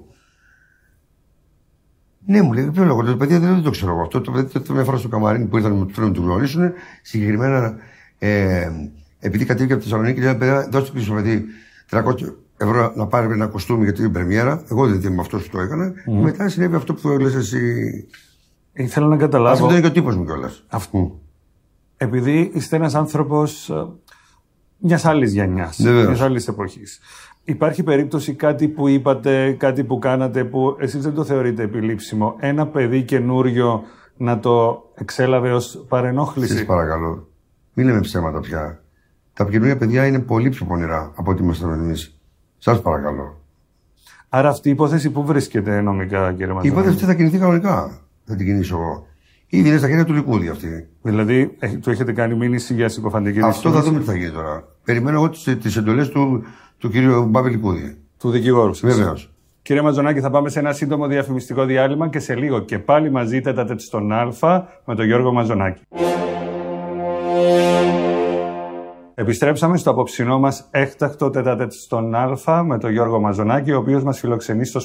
Ναι, μου λέει, ποιο λόγο, το παιδί δεν, δεν το ξέρω εγώ αυτό. Το παιδί το με φορά στο καμαρίνι που ήρθαν να του γνωρίσουν, συγκεκριμένα ε, επειδή κατέβηκε από τη Θεσσαλονίκη, λέει, παιδιά, δώστε πίσω στο παιδί τριακόσια ευρώ να πάρει ένα κοστούμι για την πρεμιέρα. Εγώ δεν είμαι αυτό που το έκανα. Mm. Και μετά συνέβη αυτό που λες εσύ. Ήθελα να καταλάβω. Αυτό είναι και ο τύπος μου κιόλας. Αυτό. Επειδή είστε ένας άνθρωπος μιας άλλης γενιάς, μιας άλλης εποχής. Υπάρχει περίπτωση κάτι που είπατε, κάτι που κάνατε που εσείς δεν το θεωρείτε επιλήψιμο, ένα παιδί καινούριο να το εξέλαβε ως παρενόχληση? Σας παρακαλώ, μην λέμε ψέματα πια. Τα καινούργια παιδιά είναι πολύ πιο πονηρά από ό,τι ήμασταν εμείς. Σας παρακαλώ. Άρα αυτή η υπόθεση πού βρίσκεται νομικά, κύριε Μαζονάκη? Η υπόθεση αυτή θα κινηθεί κανονικά. Θα την κινήσω εγώ. Ήδη είναι στα χέρια του Λικούδη αυτή. Δηλαδή, του έχετε κάνει μήνυση για συκοφαντική δυστυχία? Αυτό θα δούμε τι θα γίνει τώρα. Περιμένω εγώ τις, τις εντολές του, του κυρίου Μπάμπη Λικούδη. του δικηγόρου σας. Βεβαίως. Κύριε Μαζονάκη, θα πάμε σε ένα σύντομο διαφημιστικό διάλειμμα και σε λίγο και πάλι μαζί τέτα-τέτ στον Α με τον Γιώργο Μαζονάκη. Επιστρέψαμε στο απόψινό μας έκτακτο τέτα-τέτ στον Α με τον Γιώργο Μαζονάκη, ο οποίος μας φιλοξενεί στο